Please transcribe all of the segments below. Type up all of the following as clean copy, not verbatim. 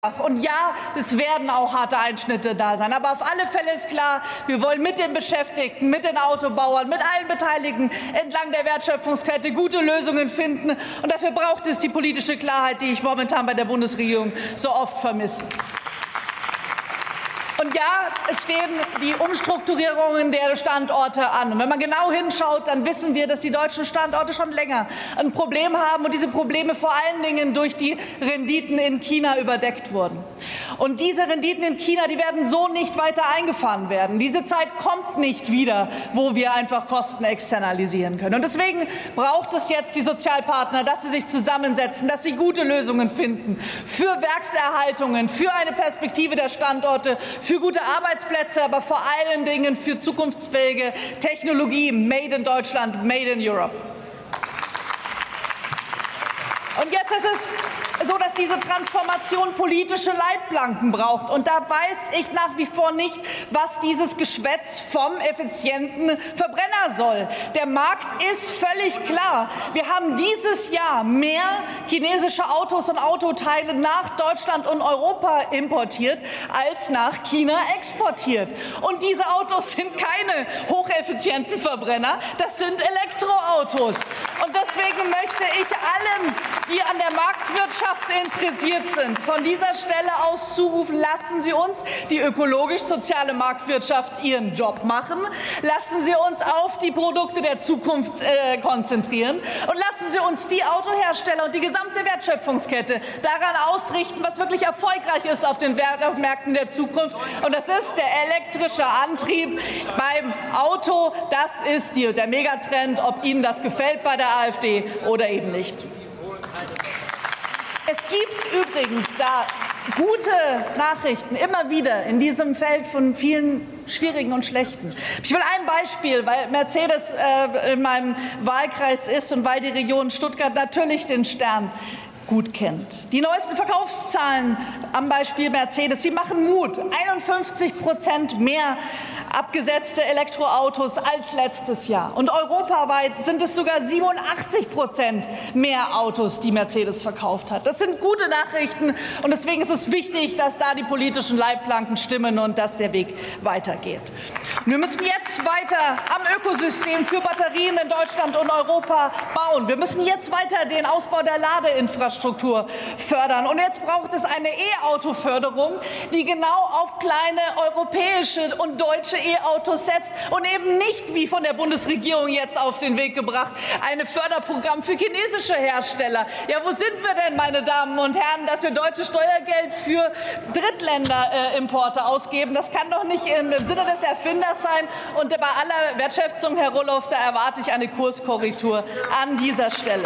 Und ja, es werden auch harte Einschnitte da sein. Aber auf alle Fälle ist klar, wir wollen mit den Beschäftigten, mit den Autobauern, mit allen Beteiligten entlang der Wertschöpfungskette gute Lösungen finden. Und dafür braucht es die politische Klarheit, die ich momentan bei der Bundesregierung so oft vermisse. Und ja, es stehen die Umstrukturierungen der Standorte an. Und wenn man genau hinschaut, dann wissen wir, dass die deutschen Standorte schon länger ein Problem haben und diese Probleme vor allen Dingen durch die Renditen in China überdeckt wurden. Und diese Renditen in China, die werden so nicht weiter eingefahren werden. Diese Zeit kommt nicht wieder, wo wir einfach Kosten externalisieren können. Und deswegen braucht es jetzt die Sozialpartner, dass sie sich zusammensetzen, dass sie gute Lösungen finden für Werkserhaltungen, für eine Perspektive der Standorte, für gute Arbeitsplätze, aber vor allen Dingen für zukunftsfähige Technologie, made in Deutschland, made in Europe. Und jetzt ist es so, dass diese Transformation politische Leitplanken braucht. Und da weiß ich nach wie vor nicht, was dieses Geschwätz vom effizienten Verbrenner soll. Der Markt ist völlig klar. Wir haben dieses Jahr mehr chinesische Autos und Autoteile nach Deutschland und Europa importiert, als nach China exportiert. Und diese Autos sind keine hocheffizienten Verbrenner, das sind Elektroautos. Und deswegen möchte ich allen, die an der Marktwirtschaft interessiert sind, von dieser Stelle aus zurufen, lassen Sie uns die ökologisch-soziale Marktwirtschaft ihren Job machen, lassen Sie uns auf die Produkte der Zukunft konzentrieren und lassen Sie uns die Autohersteller und die gesamte Wertschöpfungskette daran ausrichten, was wirklich erfolgreich ist auf den Märkten der Zukunft. Und das ist der elektrische Antrieb beim Auto. Das ist der Megatrend, ob Ihnen das gefällt bei der AfD oder eben nicht. Es gibt übrigens da gute Nachrichten immer wieder in diesem Feld von vielen schwierigen und schlechten. Ich will ein Beispiel, weil Mercedes in meinem Wahlkreis ist und weil die Region Stuttgart natürlich den Stern gut kennt. Die neuesten Verkaufszahlen am Beispiel Mercedes, sie machen Mut. 51% mehr abgesetzte Elektroautos als letztes Jahr. Und europaweit sind es sogar 87% mehr Autos, die Mercedes verkauft hat. Das sind gute Nachrichten und deswegen ist es wichtig, dass da die politischen Leitplanken stimmen und dass der Weg weitergeht. Wir müssen jetzt weiter am Ökosystem für Batterien in Deutschland und Europa bauen. Wir müssen jetzt weiter den Ausbau der Ladeinfrastruktur fördern. Und jetzt braucht es eine E-Auto-Förderung, die genau auf kleine europäische und deutsche E-Autos setzt und eben nicht, wie von der Bundesregierung jetzt auf den Weg gebracht, ein Förderprogramm für chinesische Hersteller. Ja, wo sind wir denn, meine Damen und Herren, dass wir deutsches Steuergeld für Drittländer-Importe ausgeben? Das kann doch nicht im Sinne des Erfinders sein. Und bei aller Wertschätzung, Herr Roloff, da erwarte ich eine Kurskorrektur an dieser Stelle.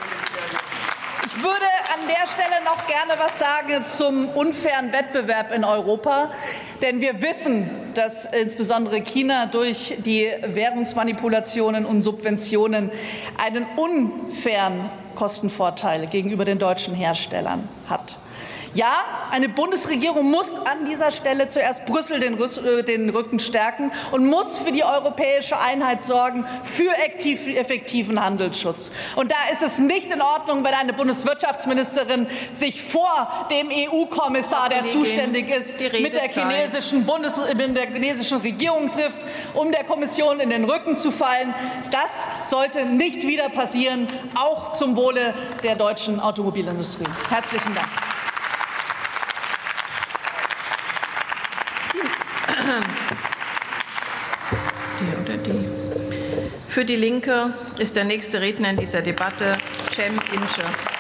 Ich würde an der Stelle noch gerne was sagen zum unfairen Wettbewerb in Europa. Denn wir wissen, dass insbesondere China durch die Währungsmanipulationen und Subventionen einen unfairen Kostenvorteil gegenüber den deutschen Herstellern hat. Ja, eine Bundesregierung muss an dieser Stelle zuerst Brüssel den Rücken stärken und muss für die europäische Einheit sorgen, für effektiven Handelsschutz. Und da ist es nicht in Ordnung, wenn eine Bundeswirtschaftsministerin sich vor dem EU-Kommissar, der zuständig ist, mit der chinesischen Regierung trifft, um der Kommission in den Rücken zu fallen. Das sollte nicht wieder passieren, auch zum Wohle der deutschen Automobilindustrie. Herzlichen Dank. Für die Linke ist der nächste Redner in dieser Debatte Cem Ince.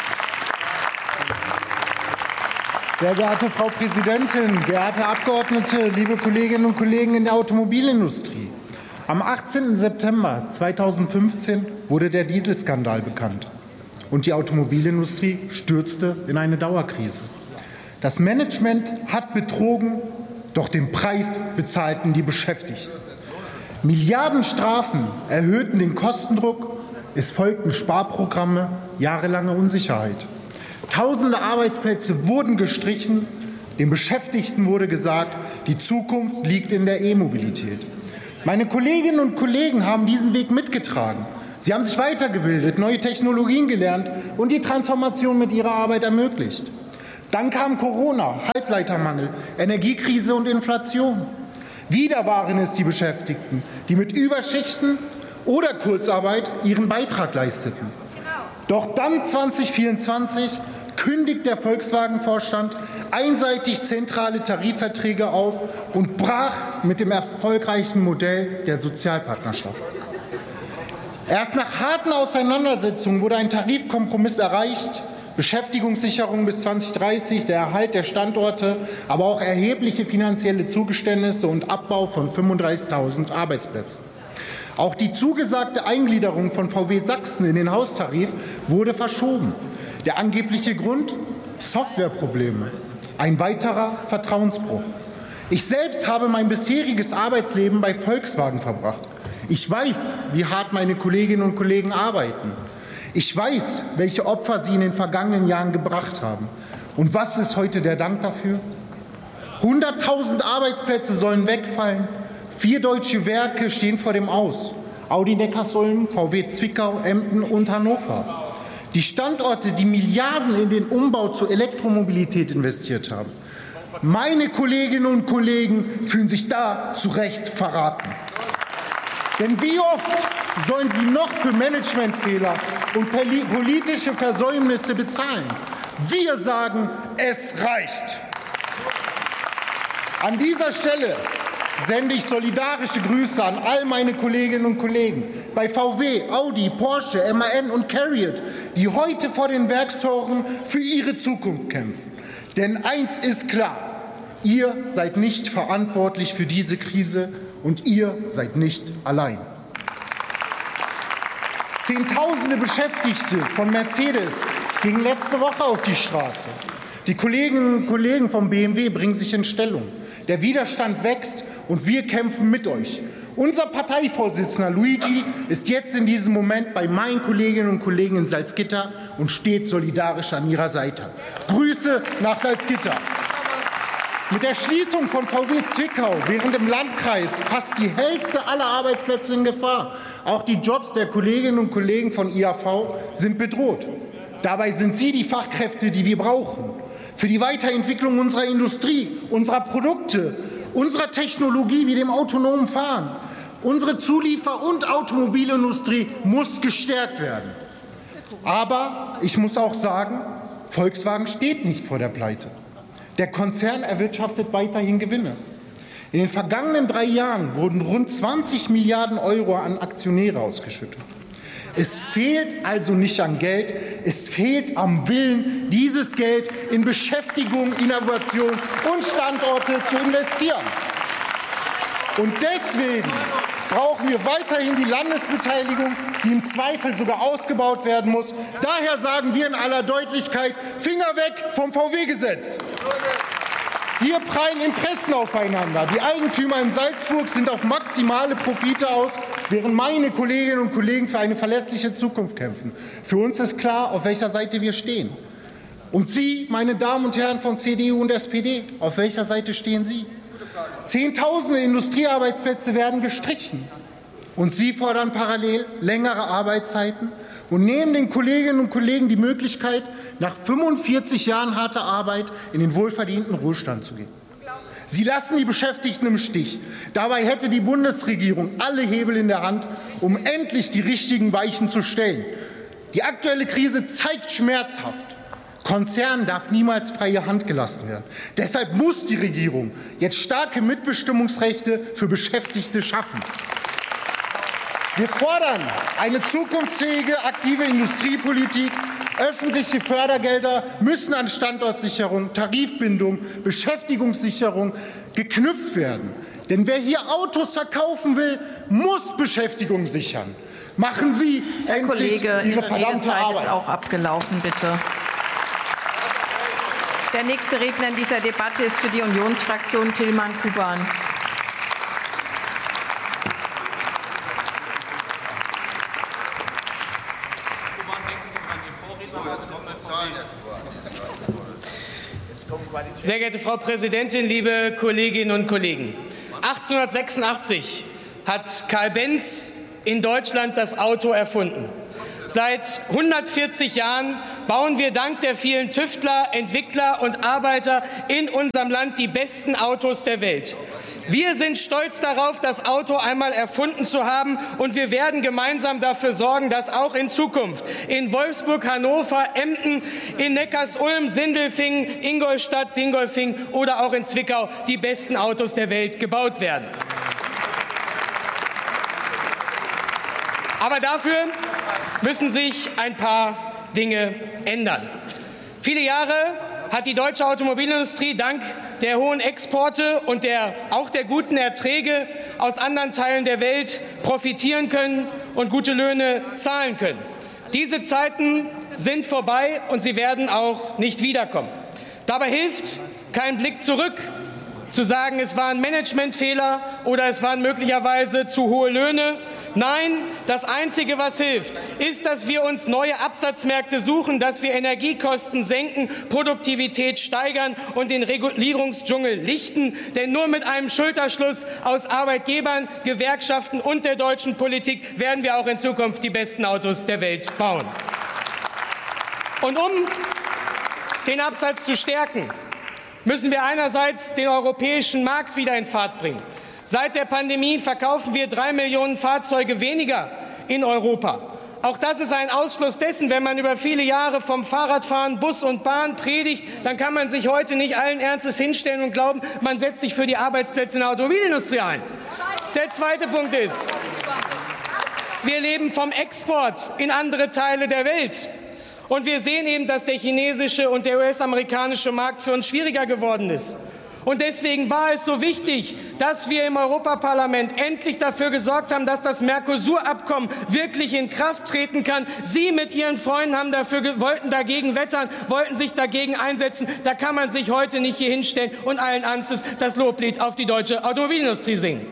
Sehr geehrte Frau Präsidentin, geehrte Abgeordnete, liebe Kolleginnen und Kollegen in der Automobilindustrie! Am 18. September 2015 wurde der Dieselskandal bekannt und die Automobilindustrie stürzte in eine Dauerkrise. Das Management hat betrogen, doch den Preis bezahlten die Beschäftigten. Milliardenstrafen erhöhten den Kostendruck, es folgten Sparprogramme, jahrelange Unsicherheit. Tausende Arbeitsplätze wurden gestrichen, den Beschäftigten wurde gesagt, die Zukunft liegt in der E-Mobilität. Meine Kolleginnen und Kollegen haben diesen Weg mitgetragen. Sie haben sich weitergebildet, neue Technologien gelernt und die Transformation mit ihrer Arbeit ermöglicht. Dann kam Corona, Halbleitermangel, Energiekrise und Inflation. Wieder waren es die Beschäftigten, die mit Überschichten oder Kurzarbeit ihren Beitrag leisteten. Doch dann 2024 kündigt der Volkswagen-Vorstand einseitig zentrale Tarifverträge auf und brach mit dem erfolgreichen Modell der Sozialpartnerschaft. Erst nach harten Auseinandersetzungen wurde ein Tarifkompromiss erreicht. Beschäftigungssicherung bis 2030, der Erhalt der Standorte, aber auch erhebliche finanzielle Zugeständnisse und Abbau von 35.000 Arbeitsplätzen. Auch die zugesagte Eingliederung von VW Sachsen in den Haustarif wurde verschoben. Der angebliche Grund? Softwareprobleme. Ein weiterer Vertrauensbruch. Ich selbst habe mein bisheriges Arbeitsleben bei Volkswagen verbracht. Ich weiß, wie hart meine Kolleginnen und Kollegen arbeiten. Ich weiß, welche Opfer sie in den vergangenen Jahren gebracht haben. Und was ist heute der Dank dafür? 100.000 Arbeitsplätze sollen wegfallen. 4 deutsche Werke stehen vor dem Aus. Audi Neckarsulm, VW Zwickau, Emden und Hannover. Die Standorte, die Milliarden in den Umbau zur Elektromobilität investiert haben. Meine Kolleginnen und Kollegen fühlen sich da zu Recht verraten. Denn wie oft sollen sie noch für Managementfehler und politische Versäumnisse bezahlen? Wir sagen, es reicht. An dieser Stelle sende ich solidarische Grüße an all meine Kolleginnen und Kollegen bei VW, Audi, Porsche, MAN und CARIAD, die heute vor den Werkstoren für ihre Zukunft kämpfen. Denn eins ist klar, ihr seid nicht verantwortlich für diese Krise und ihr seid nicht allein. Zehntausende Beschäftigte von Mercedes gingen letzte Woche auf die Straße. Die Kolleginnen und Kollegen vom BMW bringen sich in Stellung. Der Widerstand wächst und wir kämpfen mit euch. Unser Parteivorsitzender Luigi ist jetzt in diesem Moment bei meinen Kolleginnen und Kollegen in Salzgitter und steht solidarisch an ihrer Seite. Grüße nach Salzgitter. Mit der Schließung von VW Zwickau während im Landkreis fast die Hälfte aller Arbeitsplätze in Gefahr. Auch die Jobs der Kolleginnen und Kollegen von IAV sind bedroht. Dabei sind sie die Fachkräfte, die wir brauchen. Für die Weiterentwicklung unserer Industrie, unserer Produkte, unserer Technologie wie dem autonomen Fahren. Unsere Zuliefer- und Automobilindustrie muss gestärkt werden. Aber ich muss auch sagen, Volkswagen steht nicht vor der Pleite. Der Konzern erwirtschaftet weiterhin Gewinne. In den vergangenen 3 Jahren wurden rund 20 Milliarden € an Aktionäre ausgeschüttet. Es fehlt also nicht an Geld, es fehlt am Willen, dieses Geld in Beschäftigung, Innovation und Standorte zu investieren. Und deswegen brauchen wir weiterhin die Landesbeteiligung, die im Zweifel sogar ausgebaut werden muss. Daher sagen wir in aller Deutlichkeit, Finger weg vom VW-Gesetz. Hier prallen Interessen aufeinander. Die Eigentümer in Salzburg sind auf maximale Profite aus, während meine Kolleginnen und Kollegen für eine verlässliche Zukunft kämpfen. Für uns ist klar, auf welcher Seite wir stehen. Und Sie, meine Damen und Herren von CDU und SPD, auf welcher Seite stehen Sie? Zehntausende Industriearbeitsplätze werden gestrichen. Und Sie fordern parallel längere Arbeitszeiten und nehmen den Kolleginnen und Kollegen die Möglichkeit, nach 45 Jahren harter Arbeit in den wohlverdienten Ruhestand zu gehen. Sie lassen die Beschäftigten im Stich. Dabei hätte die Bundesregierung alle Hebel in der Hand, um endlich die richtigen Weichen zu stellen. Die aktuelle Krise zeigt schmerzhaft, Konzernen darf niemals freie Hand gelassen werden. Deshalb muss die Regierung jetzt starke Mitbestimmungsrechte für Beschäftigte schaffen. Wir fordern eine zukunftsfähige, aktive Industriepolitik. Öffentliche Fördergelder müssen an Standortsicherung, Tarifbindung, Beschäftigungssicherung geknüpft werden. Denn wer hier Autos verkaufen will, muss Beschäftigung sichern. Machen Sie endlich Ihre verdammte Ihre Arbeit. Zeit ist auch abgelaufen, bitte. Der nächste Redner in dieser Debatte ist für die Unionsfraktion Tilman Kuban. Sehr geehrte Frau Präsidentin, liebe Kolleginnen und Kollegen! 1886 hat Karl Benz in Deutschland das Auto erfunden. Seit 140 Jahren bauen wir dank der vielen Tüftler, Entwickler und Arbeiter in unserem Land die besten Autos der Welt. Wir sind stolz darauf, das Auto einmal erfunden zu haben, und wir werden gemeinsam dafür sorgen, dass auch in Zukunft in Wolfsburg, Hannover, Emden, in Neckarsulm, Sindelfingen, Ingolstadt, Dingolfing oder auch in Zwickau die besten Autos der Welt gebaut werden. Aber dafür müssen sich ein paar Dinge ändern. Viele Jahre hat die deutsche Automobilindustrie dank der hohen Exporte und auch der guten Erträge aus anderen Teilen der Welt profitieren können und gute Löhne zahlen können. Diese Zeiten sind vorbei und sie werden auch nicht wiederkommen. Dabei hilft kein Blick zurück, zu sagen, es waren Managementfehler oder es waren möglicherweise zu hohe Löhne. Nein, das Einzige, was hilft, ist, dass wir uns neue Absatzmärkte suchen, dass wir Energiekosten senken, Produktivität steigern und den Regulierungsdschungel lichten. Denn nur mit einem Schulterschluss aus Arbeitgebern, Gewerkschaften und der deutschen Politik werden wir auch in Zukunft die besten Autos der Welt bauen. Und um den Absatz zu stärken, müssen wir einerseits den europäischen Markt wieder in Fahrt bringen. Seit der Pandemie verkaufen wir 3 Millionen Fahrzeuge weniger in Europa. Auch das ist ein Ausfluss dessen, wenn man über viele Jahre vom Fahrradfahren, Bus und Bahn predigt, dann kann man sich heute nicht allen Ernstes hinstellen und glauben, man setzt sich für die Arbeitsplätze in der Automobilindustrie ein. Der zweite Punkt ist, wir leben vom Export in andere Teile der Welt. Und wir sehen eben, dass der chinesische und der US-amerikanische Markt für uns schwieriger geworden ist. Und deswegen war es so wichtig, dass wir im Europaparlament endlich dafür gesorgt haben, dass das Mercosur-Abkommen wirklich in Kraft treten kann. Sie mit Ihren Freunden wollten dagegen wettern, wollten sich dagegen einsetzen. Da kann man sich heute nicht hier hinstellen und allen Ernstes das Loblied auf die deutsche Automobilindustrie singen.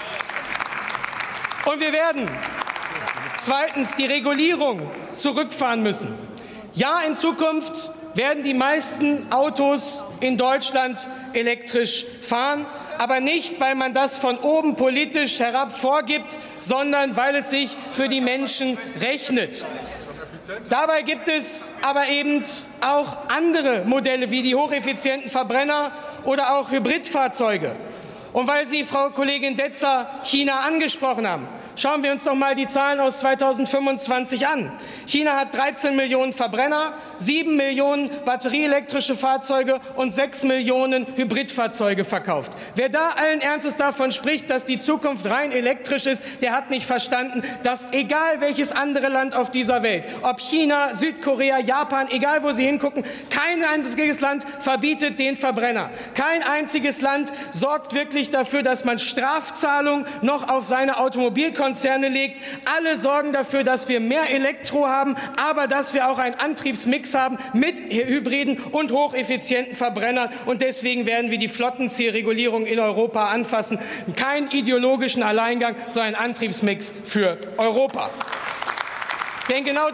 Und wir werden zweitens die Regulierung zurückfahren müssen. Ja, in Zukunft werden die meisten Autos in Deutschland elektrisch fahren, aber nicht, weil man das von oben politisch herab vorgibt, sondern weil es sich für die Menschen rechnet. Dabei gibt es aber eben auch andere Modelle wie die hocheffizienten Verbrenner oder auch Hybridfahrzeuge. Und weil Sie, Frau Kollegin Detzer, China angesprochen haben, schauen wir uns doch mal die Zahlen aus 2025 an. China hat 13 Millionen Verbrenner, 7 Millionen batterieelektrische Fahrzeuge und 6 Millionen Hybridfahrzeuge verkauft. Wer da allen Ernstes davon spricht, dass die Zukunft rein elektrisch ist, der hat nicht verstanden, dass egal welches andere Land auf dieser Welt, ob China, Südkorea, Japan, egal wo Sie hingucken, kein einziges Land verbietet den Verbrenner. Kein einziges Land sorgt wirklich dafür, dass man Strafzahlungen noch auf seine Automobilkonzerne legt. Alle sorgen dafür, dass wir mehr Elektro haben, aber dass wir auch einen Antriebsmix haben mit Hybriden und hocheffizienten Verbrennern. Und deswegen werden wir die Flottenzielregulierung in Europa anfassen. Keinen ideologischen Alleingang, sondern einen Antriebsmix für Europa. Denn genau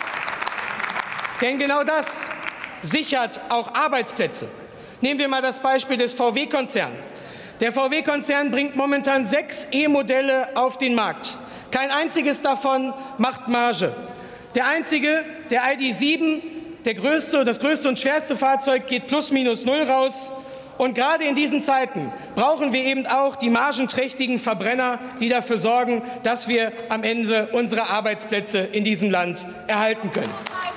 das sichert auch Arbeitsplätze. Nehmen wir mal das Beispiel des VW-Konzerns. Der VW-Konzern bringt momentan 6 E-Modelle auf den Markt. Kein einziges davon macht Marge. Der einzige, der ID.7, das größte und schwerste Fahrzeug, geht plus minus null raus. Und gerade in diesen Zeiten brauchen wir eben auch die margenträchtigen Verbrenner, die dafür sorgen, dass wir am Ende unsere Arbeitsplätze in diesem Land erhalten können.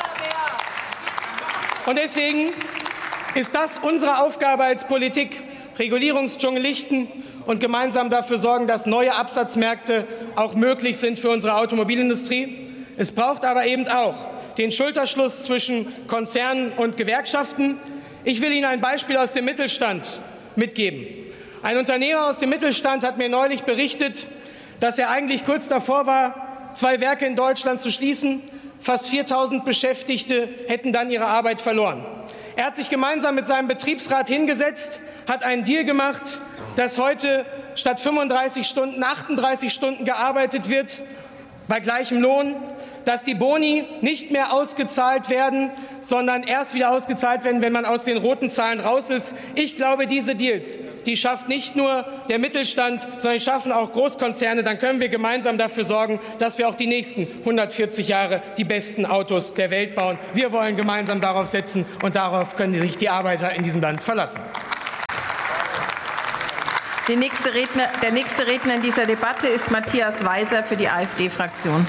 Und deswegen ist das unsere Aufgabe als Politik, Regulierungsdschungel lichten und gemeinsam dafür sorgen, dass neue Absatzmärkte auch möglich sind für unsere Automobilindustrie. Es braucht aber eben auch den Schulterschluss zwischen Konzernen und Gewerkschaften. Ich will Ihnen ein Beispiel aus dem Mittelstand mitgeben. Ein Unternehmer aus dem Mittelstand hat mir neulich berichtet, dass er eigentlich kurz davor war, 2 Werke in Deutschland zu schließen. Fast 4.000 Beschäftigte hätten dann ihre Arbeit verloren. Er hat sich gemeinsam mit seinem Betriebsrat hingesetzt, hat einen Deal gemacht, dass heute statt 35 Stunden 38 Stunden gearbeitet wird. bei gleichem Lohn, dass die Boni nicht mehr ausgezahlt werden, sondern erst wieder ausgezahlt werden, wenn man aus den roten Zahlen raus ist. Ich glaube, diese Deals, die schafft nicht nur der Mittelstand, sondern die schaffen auch Großkonzerne. Dann können wir gemeinsam dafür sorgen, dass wir auch die nächsten 140 Jahre die besten Autos der Welt bauen. Wir wollen gemeinsam darauf setzen, und darauf können sich die Arbeiter in diesem Land verlassen. Der nächste Redner in dieser Debatte ist Matthias Weiser für die AfD-Fraktion.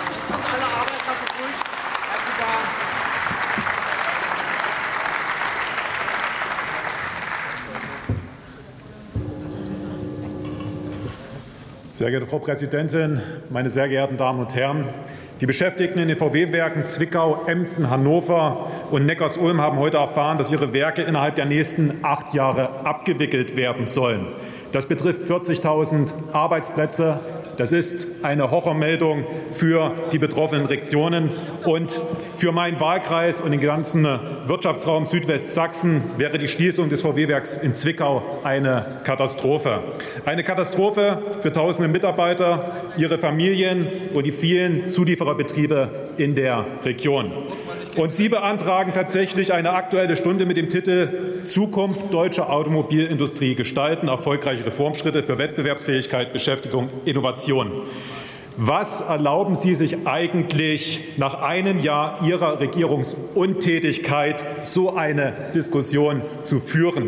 Sehr geehrte Frau Präsidentin, meine sehr geehrten Damen und Herren! Die Beschäftigten in den VW-Werken Zwickau, Emden, Hannover und Neckarsulm haben heute erfahren, dass ihre Werke innerhalb der nächsten 8 Jahre abgewickelt werden sollen. Das betrifft 40.000 Arbeitsplätze. Das ist eine Horrormeldung für die betroffenen Regionen. Und für meinen Wahlkreis und den ganzen Wirtschaftsraum Südwestsachsen wäre die Schließung des VW-Werks in Zwickau eine Katastrophe. Eine Katastrophe für tausende Mitarbeiter, ihre Familien und die vielen Zuliefererbetriebe in der Region. Und Sie beantragen tatsächlich eine Aktuelle Stunde mit dem Titel Zukunft deutscher Automobilindustrie gestalten, erfolgreiche Reformschritte für Wettbewerbsfähigkeit, Beschäftigung, Innovation. Was erlauben Sie sich eigentlich nach einem Jahr Ihrer Regierungsuntätigkeit, so eine Diskussion zu führen?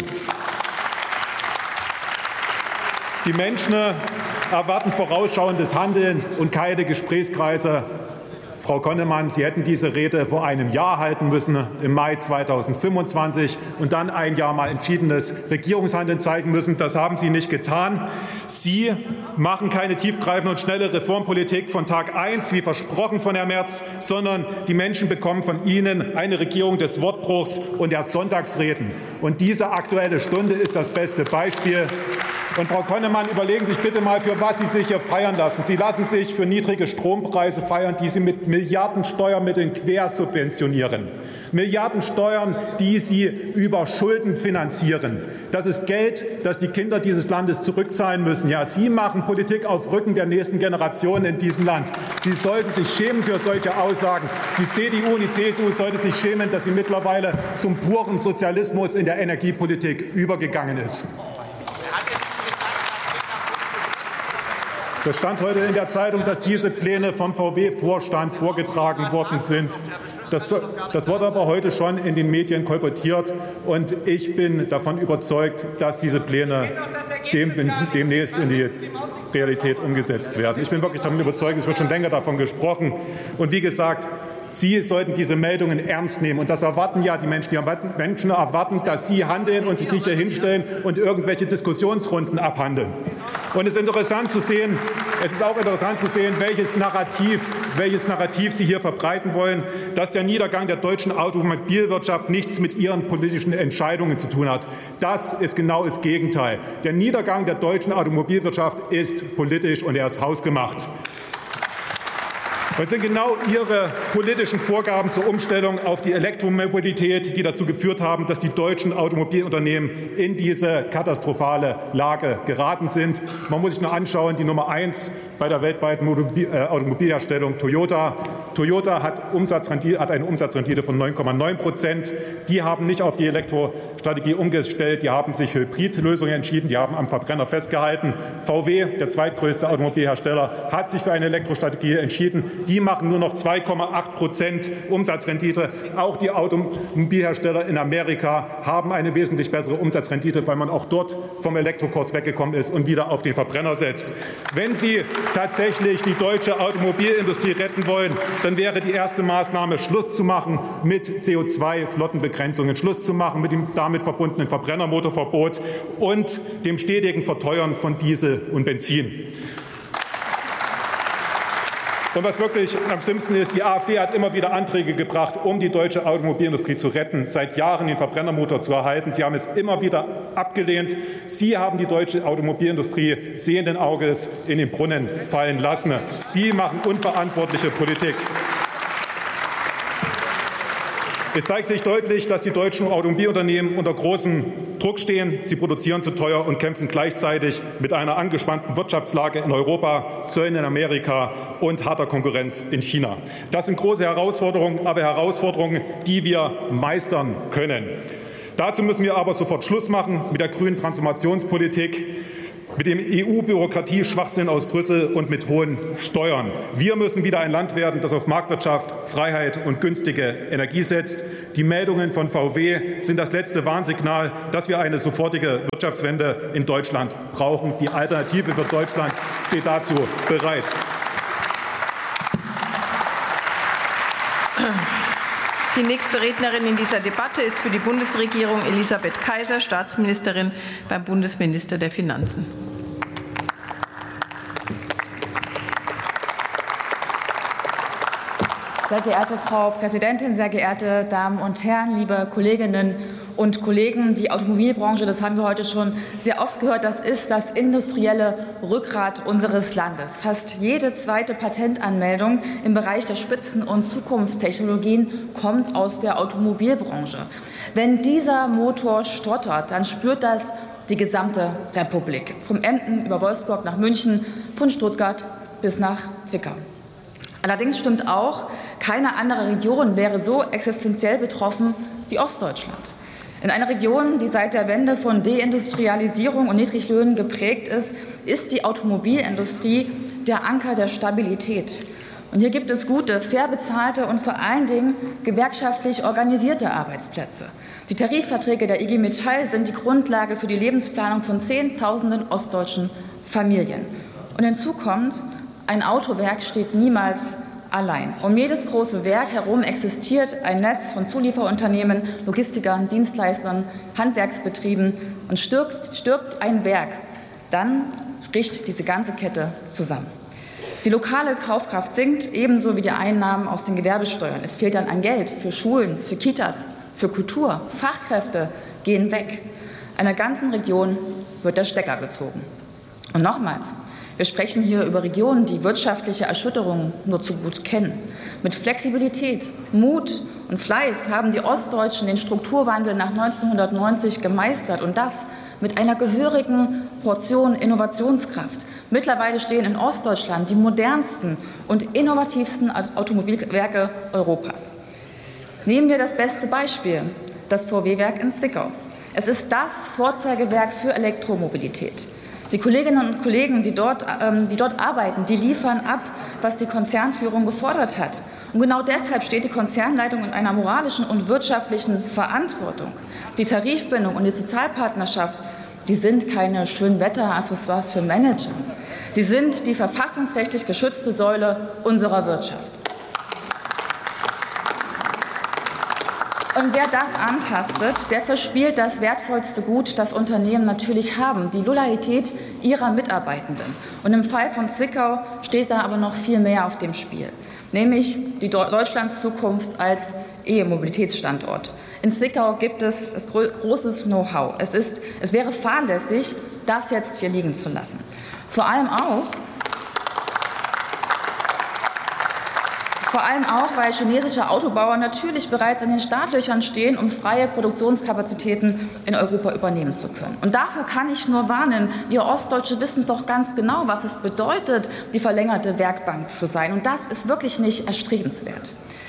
Die Menschen erwarten vorausschauendes Handeln und keine Gesprächskreise. Frau Konnemann, Sie hätten diese Rede vor einem Jahr halten müssen, im Mai 2025, und dann ein Jahr mal entschiedenes Regierungshandeln zeigen müssen. Das haben Sie nicht getan. Sie machen keine tiefgreifende und schnelle Reformpolitik von Tag 1, wie versprochen von Herrn Merz, sondern die Menschen bekommen von Ihnen eine Regierung des Wortbruchs und der Sonntagsreden. Und diese Aktuelle Stunde ist das beste Beispiel. Und Frau Konnemann, überlegen Sie sich bitte mal, für was Sie sich hier feiern lassen. Sie lassen sich für niedrige Strompreise feiern, die Sie mit Milliardensteuermitteln quersubventionieren. Milliardensteuern, die Sie über Schulden finanzieren. Das ist Geld, das die Kinder dieses Landes zurückzahlen müssen. Ja, Sie machen Politik auf Rücken der nächsten Generationen in diesem Land. Sie sollten sich schämen für solche Aussagen. Die CDU und die CSU sollten sich schämen, dass sie mittlerweile zum puren Sozialismus in der Energiepolitik übergegangen ist. Es stand heute in der Zeitung, dass diese Pläne vom VW-Vorstand vorgetragen worden sind. Das wurde aber heute schon in den Medien kolportiert, und ich bin davon überzeugt, dass diese Pläne demnächst in die Realität umgesetzt werden. Ich bin wirklich davon überzeugt, es wird schon länger davon gesprochen. Und wie gesagt, Sie sollten diese Meldungen ernst nehmen. Und das erwarten ja die Menschen. Die Menschen erwarten, dass Sie handeln und sich nicht hier hinstellen und irgendwelche Diskussionsrunden abhandeln. Und es ist auch interessant zu sehen, welches Narrativ Sie hier verbreiten wollen, dass der Niedergang der deutschen Automobilwirtschaft nichts mit Ihren politischen Entscheidungen zu tun hat. Das ist genau das Gegenteil. Der Niedergang der deutschen Automobilwirtschaft ist politisch, und er ist hausgemacht. Es sind genau Ihre politischen Vorgaben zur Umstellung auf die Elektromobilität, die dazu geführt haben, dass die deutschen Automobilunternehmen in diese katastrophale Lage geraten sind. Man muss sich nur anschauen, die Nummer 1 bei der weltweiten Automobilherstellung Toyota. Toyota hat eine Umsatzrendite von 9,9%. Die haben nicht auf die Elektrostrategie umgestellt. Die haben sich für Hybridlösungen entschieden. Die haben am Verbrenner festgehalten. VW, der zweitgrößte Automobilhersteller, hat sich für eine Elektrostrategie entschieden. Die machen nur noch 2,8% Umsatzrendite. Auch die Automobilhersteller in Amerika haben eine wesentlich bessere Umsatzrendite, weil man auch dort vom Elektrokurs weggekommen ist und wieder auf den Verbrenner setzt. Wenn Sie tatsächlich die deutsche Automobilindustrie retten wollen, dann wäre die erste Maßnahme, Schluss zu machen mit CO2-Flottenbegrenzungen, Schluss zu machen mit dem damit verbundenen Verbrennermotorverbot und dem stetigen Verteuern von Diesel und Benzin. Und was wirklich am schlimmsten ist, die AfD hat immer wieder Anträge gebracht, um die deutsche Automobilindustrie zu retten, seit Jahren den Verbrennermotor zu erhalten. Sie haben es immer wieder abgelehnt. Sie haben die deutsche Automobilindustrie sehenden Auges in den Brunnen fallen lassen. Sie machen unverantwortliche Politik. Es zeigt sich deutlich, dass die deutschen Automobilunternehmen unter großem Druck stehen, sie produzieren zu teuer und kämpfen gleichzeitig mit einer angespannten Wirtschaftslage in Europa, Zöllen in Amerika und harter Konkurrenz in China. Das sind große Herausforderungen, aber Herausforderungen, die wir meistern können. Dazu müssen wir aber sofort Schluss machen mit der grünen Transformationspolitik, mit dem EU-Bürokratie-Schwachsinn aus Brüssel und mit hohen Steuern. Wir müssen wieder ein Land werden, das auf Marktwirtschaft, Freiheit und günstige Energie setzt. Die Meldungen von VW sind das letzte Warnsignal, dass wir eine sofortige Wirtschaftswende in Deutschland brauchen. Die Alternative für Deutschland steht dazu bereit. Die nächste Rednerin in dieser Debatte ist für die Bundesregierung Elisabeth Kaiser, Staatsministerin beim Bundesminister der Finanzen. Sehr geehrte Frau Präsidentin, sehr geehrte Damen und Herren, liebe Kolleginnen und Kollegen, die Automobilbranche, das haben wir heute schon sehr oft gehört, das ist das industrielle Rückgrat unseres Landes. Fast jede zweite Patentanmeldung im Bereich der Spitzen- und Zukunftstechnologien kommt aus der Automobilbranche. Wenn dieser Motor stottert, dann spürt das die gesamte Republik, vom Emden über Wolfsburg nach München, von Stuttgart bis nach Zwickau. Allerdings stimmt auch, keine andere Region wäre so existenziell betroffen wie Ostdeutschland. In einer Region, die seit der Wende von Deindustrialisierung und Niedriglöhnen geprägt ist, ist die Automobilindustrie der Anker der Stabilität. Und hier gibt es gute, fair bezahlte und vor allen Dingen gewerkschaftlich organisierte Arbeitsplätze. Die Tarifverträge der IG Metall sind die Grundlage für die Lebensplanung von Zehntausenden ostdeutschen Familien. Und hinzu kommt, ein Autowerk steht niemals allein. Um jedes große Werk herum existiert ein Netz von Zulieferunternehmen, Logistikern, Dienstleistern, Handwerksbetrieben. Und stirbt ein Werk, dann bricht diese ganze Kette zusammen. Die lokale Kaufkraft sinkt, ebenso wie die Einnahmen aus den Gewerbesteuern. Es fehlt dann an Geld für Schulen, für Kitas, für Kultur. Fachkräfte gehen weg. Einer ganzen Region wird der Stecker gezogen. Und nochmals, wir sprechen hier über Regionen, die wirtschaftliche Erschütterungen nur zu gut kennen. Mit Flexibilität, Mut und Fleiß haben die Ostdeutschen den Strukturwandel nach 1990 gemeistert und das mit einer gehörigen Portion Innovationskraft. Mittlerweile stehen in Ostdeutschland die modernsten und innovativsten Automobilwerke Europas. Nehmen wir das beste Beispiel, das VW-Werk in Zwickau. Es ist das Vorzeigewerk für Elektromobilität. Die Kolleginnen und Kollegen, die dort arbeiten, die liefern ab, was die Konzernführung gefordert hat. Und genau deshalb steht die Konzernleitung in einer moralischen und wirtschaftlichen Verantwortung. Die Tarifbindung und die Sozialpartnerschaft, die sind keine Schönwetter-Accessoires für Manager. Sie sind die verfassungsrechtlich geschützte Säule unserer Wirtschaft. Und wer das antastet, der verspielt das wertvollste Gut, das Unternehmen natürlich haben, die Loyalität ihrer Mitarbeitenden. Und im Fall von Zwickau steht da aber noch viel mehr auf dem Spiel, nämlich die Deutschlands Zukunft als E-Mobilitätsstandort. In Zwickau gibt es großes Know-how. Es wäre fahrlässig, das jetzt hier liegen zu lassen. Vor allem auch, weil chinesische Autobauer natürlich bereits in den Startlöchern stehen, um freie Produktionskapazitäten in Europa übernehmen zu können. Und dafür kann ich nur warnen, wir Ostdeutsche wissen doch ganz genau, was es bedeutet, die verlängerte Werkbank zu sein. Und das ist wirklich nicht erstrebenswert.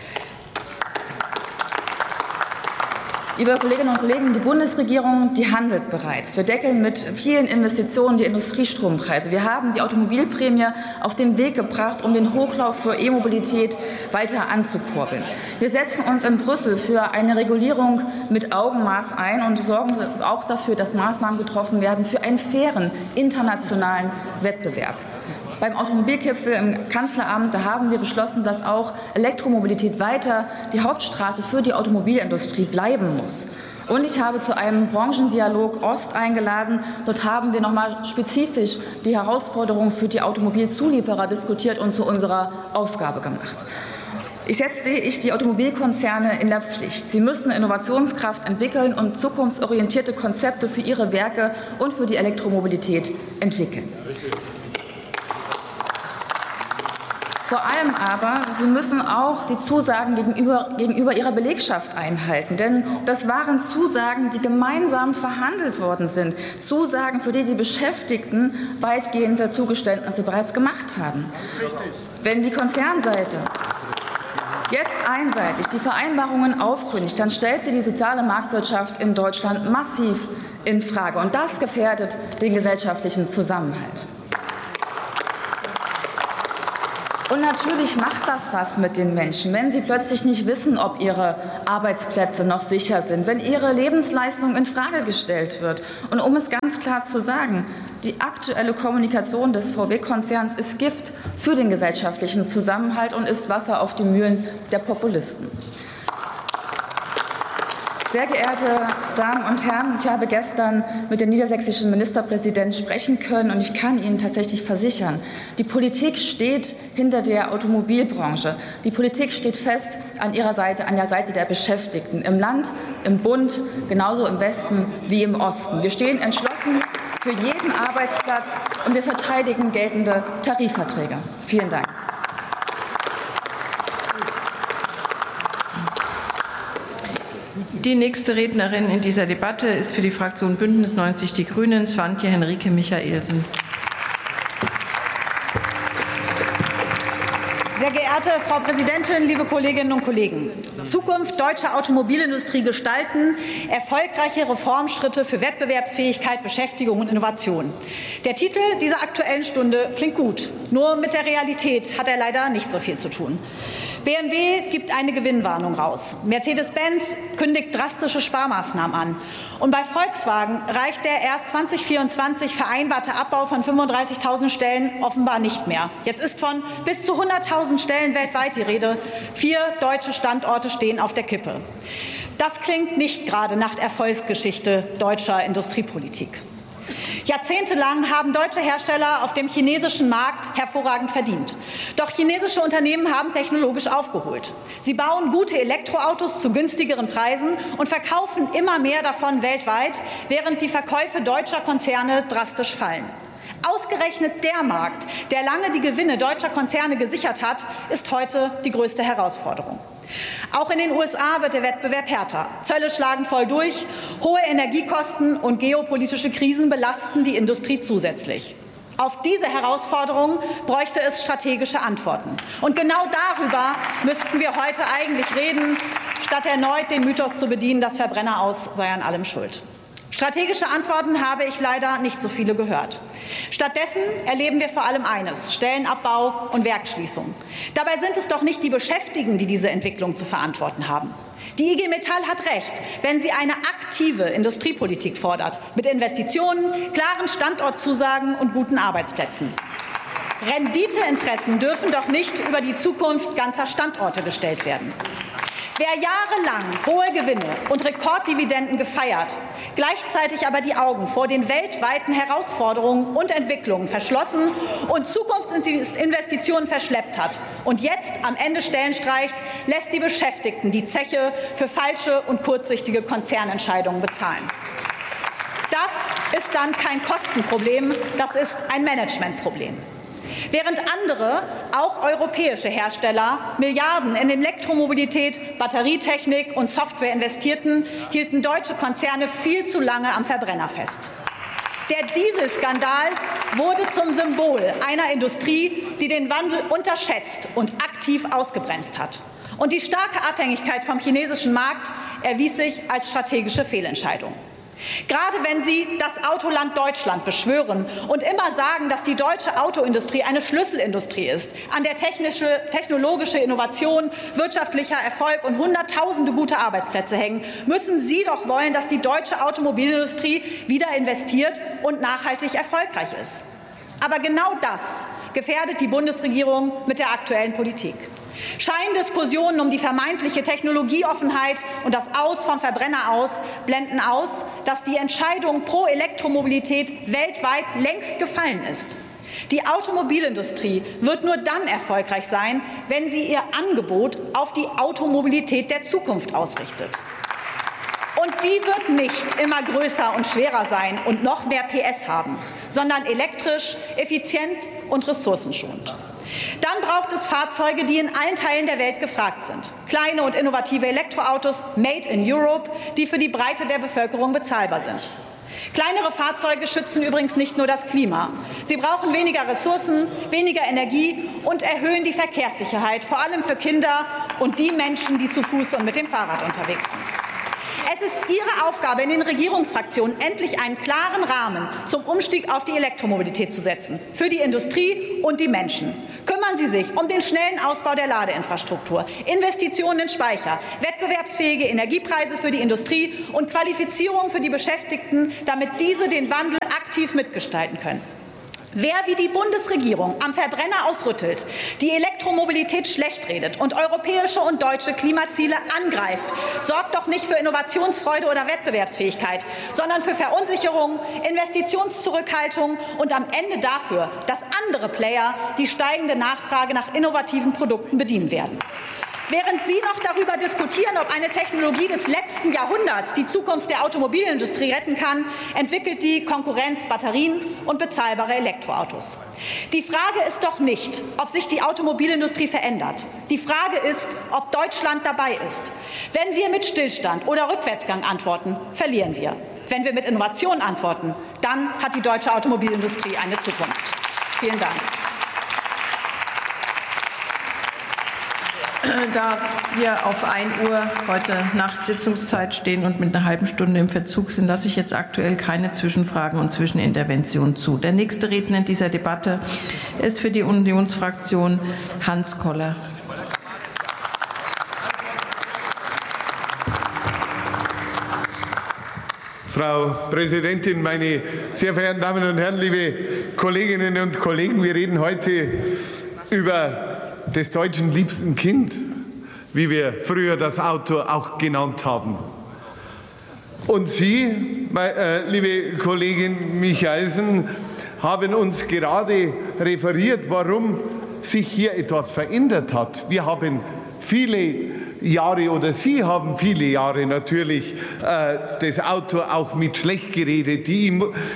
Liebe Kolleginnen und Kollegen, die Bundesregierung, die handelt bereits. Wir deckeln mit vielen Investitionen die Industriestrompreise. Wir haben die Automobilprämie auf den Weg gebracht, um den Hochlauf für E-Mobilität weiter anzukurbeln. Wir setzen uns in Brüssel für eine Regulierung mit Augenmaß ein und sorgen auch dafür, dass Maßnahmen getroffen werden für einen fairen internationalen Wettbewerb. Beim Automobilgipfel im Kanzleramt, da haben wir beschlossen, dass auch Elektromobilität weiter die Hauptstraße für die Automobilindustrie bleiben muss. Und ich habe zu einem Branchendialog Ost eingeladen. Dort haben wir noch mal spezifisch die Herausforderungen für die Automobilzulieferer diskutiert und zu unserer Aufgabe gemacht. Jetzt sehe ich die Automobilkonzerne in der Pflicht. Sie müssen Innovationskraft entwickeln und zukunftsorientierte Konzepte für ihre Werke und für die Elektromobilität entwickeln. Vor allem aber, Sie müssen auch die Zusagen gegenüber Ihrer Belegschaft einhalten. Denn das waren Zusagen, die gemeinsam verhandelt worden sind. Zusagen, für die die Beschäftigten weitgehende Zugeständnisse bereits gemacht haben. Wenn die Konzernseite jetzt einseitig die Vereinbarungen aufkündigt, dann stellt sie die soziale Marktwirtschaft in Deutschland massiv in Frage. Und das gefährdet den gesellschaftlichen Zusammenhalt. Und natürlich macht das was mit den Menschen, wenn sie plötzlich nicht wissen, ob ihre Arbeitsplätze noch sicher sind, wenn ihre Lebensleistung in Frage gestellt wird. Und um es ganz klar zu sagen, die aktuelle Kommunikation des VW-Konzerns ist Gift für den gesellschaftlichen Zusammenhalt und ist Wasser auf die Mühlen der Populisten. Sehr geehrte Damen und Herren, ich habe gestern mit dem niedersächsischen Ministerpräsidenten sprechen können, und ich kann Ihnen tatsächlich versichern, die Politik steht hinter der Automobilbranche. Die Politik steht fest an ihrer Seite, an der Seite der Beschäftigten, im Land, im Bund, genauso im Westen wie im Osten. Wir stehen entschlossen für jeden Arbeitsplatz, und wir verteidigen geltende Tarifverträge. Vielen Dank. Die nächste Rednerin in dieser Debatte ist für die Fraktion Bündnis 90 Die Grünen Swantje Henrike Michaelsen. Sehr geehrte Frau Präsidentin, liebe Kolleginnen und Kollegen! Zukunft deutscher Automobilindustrie gestalten, erfolgreiche Reformschritte für Wettbewerbsfähigkeit, Beschäftigung und Innovation. Der Titel dieser Aktuellen Stunde klingt gut, nur mit der Realität hat er leider nicht so viel zu tun. BMW gibt eine Gewinnwarnung raus. Mercedes-Benz kündigt drastische Sparmaßnahmen an. Und bei Volkswagen reicht der erst 2024 vereinbarte Abbau von 35.000 Stellen offenbar nicht mehr. Jetzt ist von bis zu 100.000 Stellen weltweit die Rede. 4 deutsche Standorte stehen auf der Kippe. Das klingt nicht gerade nach Erfolgsgeschichte deutscher Industriepolitik. Jahrzehntelang haben deutsche Hersteller auf dem chinesischen Markt hervorragend verdient. Doch chinesische Unternehmen haben technologisch aufgeholt. Sie bauen gute Elektroautos zu günstigeren Preisen und verkaufen immer mehr davon weltweit, während die Verkäufe deutscher Konzerne drastisch fallen. Ausgerechnet der Markt, der lange die Gewinne deutscher Konzerne gesichert hat, ist heute die größte Herausforderung. Auch in den USA wird der Wettbewerb härter. Zölle schlagen voll durch, hohe Energiekosten und geopolitische Krisen belasten die Industrie zusätzlich. Auf diese Herausforderungen bräuchte es strategische Antworten. Und genau darüber müssten wir heute eigentlich reden, statt erneut den Mythos zu bedienen, das Verbrenner aus sei an allem schuld. Strategische Antworten habe ich leider nicht so viele gehört. Stattdessen erleben wir vor allem eines: Stellenabbau und Werksschließung. Dabei sind es doch nicht die Beschäftigten, die diese Entwicklung zu verantworten haben. Die IG Metall hat recht, wenn sie eine aktive Industriepolitik fordert, mit Investitionen, klaren Standortzusagen und guten Arbeitsplätzen. Renditeinteressen dürfen doch nicht über die Zukunft ganzer Standorte gestellt werden. Wer jahrelang hohe Gewinne und Rekorddividenden gefeiert, gleichzeitig aber die Augen vor den weltweiten Herausforderungen und Entwicklungen verschlossen und Zukunftsinvestitionen verschleppt hat und jetzt am Ende Stellen streicht, lässt die Beschäftigten die Zeche für falsche und kurzsichtige Konzernentscheidungen bezahlen. Das ist dann kein Kostenproblem, das ist ein Managementproblem. Während andere, auch europäische Hersteller, Milliarden in Elektromobilität, Batterietechnik und Software investierten, hielten deutsche Konzerne viel zu lange am Verbrenner fest. Der Dieselskandal wurde zum Symbol einer Industrie, die den Wandel unterschätzt und aktiv ausgebremst hat. Und die starke Abhängigkeit vom chinesischen Markt erwies sich als strategische Fehlentscheidung. Gerade wenn Sie das Autoland Deutschland beschwören und immer sagen, dass die deutsche Autoindustrie eine Schlüsselindustrie ist, an der technologische Innovation, wirtschaftlicher Erfolg und Hunderttausende gute Arbeitsplätze hängen, müssen Sie doch wollen, dass die deutsche Automobilindustrie wieder investiert und nachhaltig erfolgreich ist. Aber genau das gefährdet die Bundesregierung mit der aktuellen Politik. Scheindiskussionen um die vermeintliche Technologieoffenheit und das Aus vom Verbrenner aus blenden aus, dass die Entscheidung pro Elektromobilität weltweit längst gefallen ist. Die Automobilindustrie wird nur dann erfolgreich sein, wenn sie ihr Angebot auf die Automobilität der Zukunft ausrichtet. Und die wird nicht immer größer und schwerer sein und noch mehr PS haben, sondern elektrisch, effizient und ressourcenschonend. Dann braucht es Fahrzeuge, die in allen Teilen der Welt gefragt sind. Kleine und innovative Elektroautos, made in Europe, die für die Breite der Bevölkerung bezahlbar sind. Kleinere Fahrzeuge schützen übrigens nicht nur das Klima. Sie brauchen weniger Ressourcen, weniger Energie und erhöhen die Verkehrssicherheit, vor allem für Kinder und die Menschen, die zu Fuß und mit dem Fahrrad unterwegs sind. Es ist Ihre Aufgabe in den Regierungsfraktionen, endlich einen klaren Rahmen zum Umstieg auf die Elektromobilität zu setzen, für die Industrie und die Menschen. Kümmern Sie sich um den schnellen Ausbau der Ladeinfrastruktur, Investitionen in Speicher, wettbewerbsfähige Energiepreise für die Industrie und Qualifizierung für die Beschäftigten, damit diese den Wandel aktiv mitgestalten können. Wer wie die Bundesregierung am Verbrenner ausrüttelt, die Elektromobilität schlecht redet und europäische und deutsche Klimaziele angreift, sorgt doch nicht für Innovationsfreude oder Wettbewerbsfähigkeit, sondern für Verunsicherung, Investitionszurückhaltung und am Ende dafür, dass andere Player die steigende Nachfrage nach innovativen Produkten bedienen werden. Während Sie noch darüber diskutieren, ob eine Technologie des letzten Jahrhunderts die Zukunft der Automobilindustrie retten kann, entwickelt die Konkurrenz Batterien und bezahlbare Elektroautos. Die Frage ist doch nicht, ob sich die Automobilindustrie verändert. Die Frage ist, ob Deutschland dabei ist. Wenn wir mit Stillstand oder Rückwärtsgang antworten, verlieren wir. Wenn wir mit Innovation antworten, dann hat die deutsche Automobilindustrie eine Zukunft. Vielen Dank. Da wir auf 1 Uhr heute Nacht Sitzungszeit stehen und mit einer halben Stunde im Verzug sind, lasse ich jetzt aktuell keine Zwischenfragen und Zwischeninterventionen zu. Der nächste Redner in dieser Debatte ist für die Unionsfraktion Hans Koller. Frau Präsidentin, meine sehr verehrten Damen und Herren, liebe Kolleginnen und Kollegen! Wir reden heute über des Deutschen liebsten Kind, wie wir früher das Auto auch genannt haben. Und Sie, liebe Kollegin Michaelsen, haben uns gerade referiert, warum sich hier etwas verändert hat. Wir haben viele Jahre oder Sie haben viele Jahre natürlich das Auto auch mit schlecht geredet, die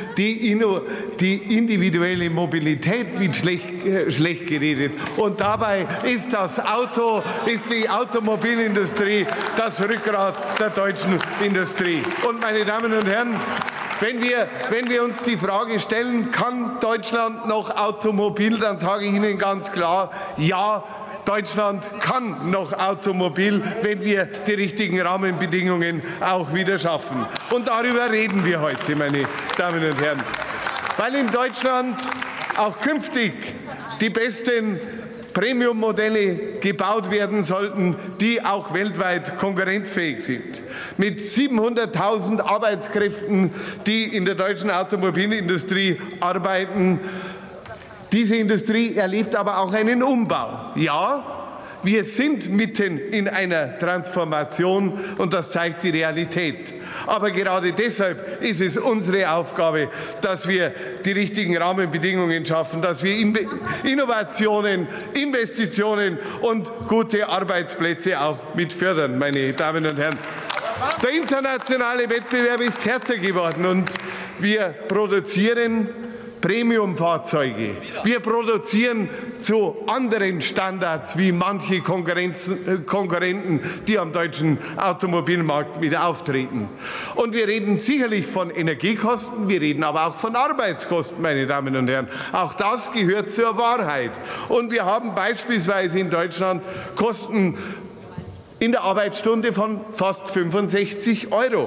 individuelle Mobilität mit schlecht geredet. Und dabei ist die Automobilindustrie das Rückgrat der deutschen Industrie. Und meine Damen und Herren, wenn wir uns die Frage stellen, kann Deutschland noch automobil, dann sage ich Ihnen ganz klar, ja, Deutschland kann noch automobil, wenn wir die richtigen Rahmenbedingungen auch wieder schaffen. Und darüber reden wir heute, meine Damen und Herren. Weil in Deutschland auch künftig die besten Premium-Modelle gebaut werden sollten, die auch weltweit konkurrenzfähig sind. Mit 700.000 Arbeitskräften, die in der deutschen Automobilindustrie arbeiten. Diese Industrie erlebt aber auch einen Umbau. Ja, wir sind mitten in einer Transformation und das zeigt die Realität. Aber gerade deshalb ist es unsere Aufgabe, dass wir die richtigen Rahmenbedingungen schaffen, dass wir Innovationen, Investitionen und gute Arbeitsplätze auch mit fördern, meine Damen und Herren. Der internationale Wettbewerb ist härter geworden und wir produzieren Premium-Fahrzeuge. Wir produzieren zu anderen Standards wie manche Konkurrenten, die am deutschen Automobilmarkt mit auftreten. Und wir reden sicherlich von Energiekosten, wir reden aber auch von Arbeitskosten, meine Damen und Herren. Auch das gehört zur Wahrheit. Und wir haben beispielsweise in Deutschland Kosten in der Arbeitsstunde von fast 65 €.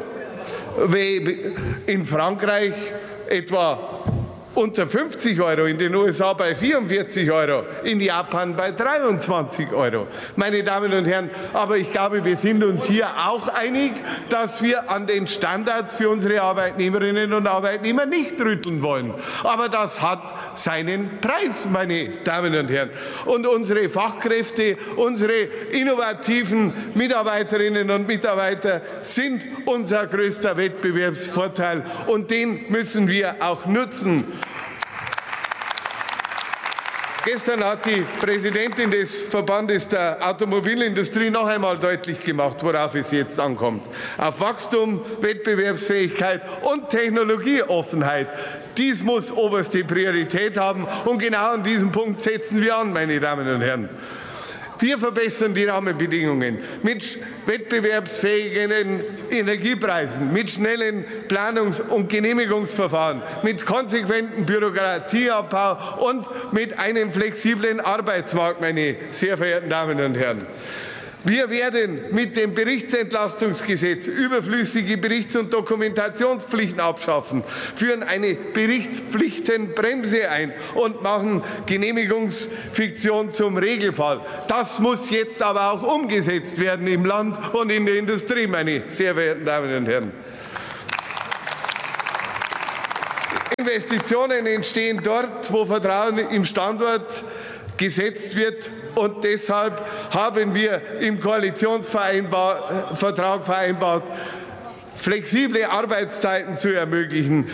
In Frankreich etwa unter 50 €, in den USA bei 44 €, in Japan bei 23 €. Meine Damen und Herren, aber ich glaube, wir sind uns hier auch einig, dass wir an den Standards für unsere Arbeitnehmerinnen und Arbeitnehmer nicht rütteln wollen. Aber das hat seinen Preis, meine Damen und Herren. Und unsere Fachkräfte, unsere innovativen Mitarbeiterinnen und Mitarbeiter sind unser größter Wettbewerbsvorteil. Und den müssen wir auch nutzen. Gestern hat die Präsidentin des Verbandes der Automobilindustrie noch einmal deutlich gemacht, worauf es jetzt ankommt. Auf Wachstum, Wettbewerbsfähigkeit und Technologieoffenheit. Dies muss oberste Priorität haben, und genau an diesem Punkt setzen wir an, meine Damen und Herren. Wir verbessern die Rahmenbedingungen mit wettbewerbsfähigen Energiepreisen, mit schnellen Planungs- und Genehmigungsverfahren, mit konsequentem Bürokratieabbau und mit einem flexiblen Arbeitsmarkt, meine sehr verehrten Damen und Herren. Wir werden mit dem Berichtsentlastungsgesetz überflüssige Berichts- und Dokumentationspflichten abschaffen, führen eine Berichtspflichtenbremse ein und machen Genehmigungsfiktion zum Regelfall. Das muss jetzt aber auch umgesetzt werden im Land und in der Industrie, meine sehr verehrten Damen und Herren. Investitionen entstehen dort, wo Vertrauen im Standort gesetzt wird, und deshalb haben wir im Koalitionsvertrag vereinbart, flexible Arbeitszeiten zu ermöglichen,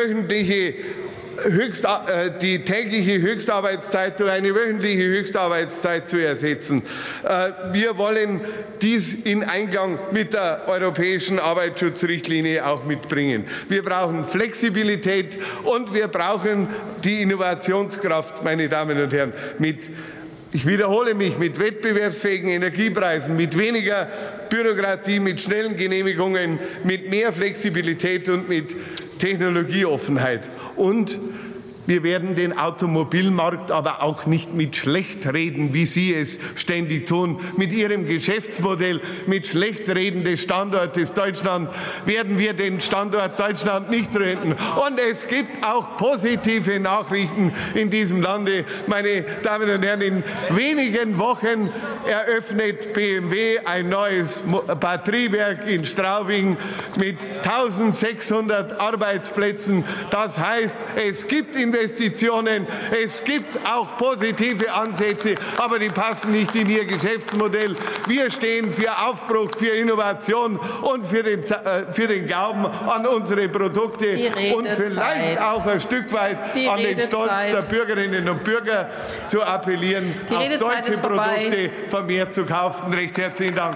die tägliche Höchstarbeitszeit durch eine wöchentliche Höchstarbeitszeit zu ersetzen. Wir wollen dies in Einklang mit der europäischen Arbeitsschutzrichtlinie auch mitbringen. Wir brauchen Flexibilität und wir brauchen die Innovationskraft, meine Damen und Herren, ich wiederhole mich, mit wettbewerbsfähigen Energiepreisen, mit weniger Bürokratie, mit schnellen Genehmigungen, mit mehr Flexibilität und mit Technologieoffenheit. Und wir werden den Automobilmarkt aber auch nicht mit Schlechtreden, wie Sie es ständig tun, mit Ihrem Geschäftsmodell, mit Schlechtreden des Standortes Deutschland, werden wir den Standort Deutschland nicht retten. Und es gibt auch positive Nachrichten in diesem Lande. Meine Damen und Herren, in wenigen Wochen eröffnet BMW ein neues Batteriewerk in Straubing mit 1600 Arbeitsplätzen. Das heißt, es gibt Investitionen, es gibt auch positive Ansätze, aber die passen nicht in Ihr Geschäftsmodell. Wir stehen für Aufbruch, für Innovation und für den Glauben an unsere Produkte und vielleicht auch ein Stück weit an den Stolz der Bürgerinnen und Bürger zu appellieren, auf deutsche Produkte vermehrt zu kaufen. Recht herzlichen Dank.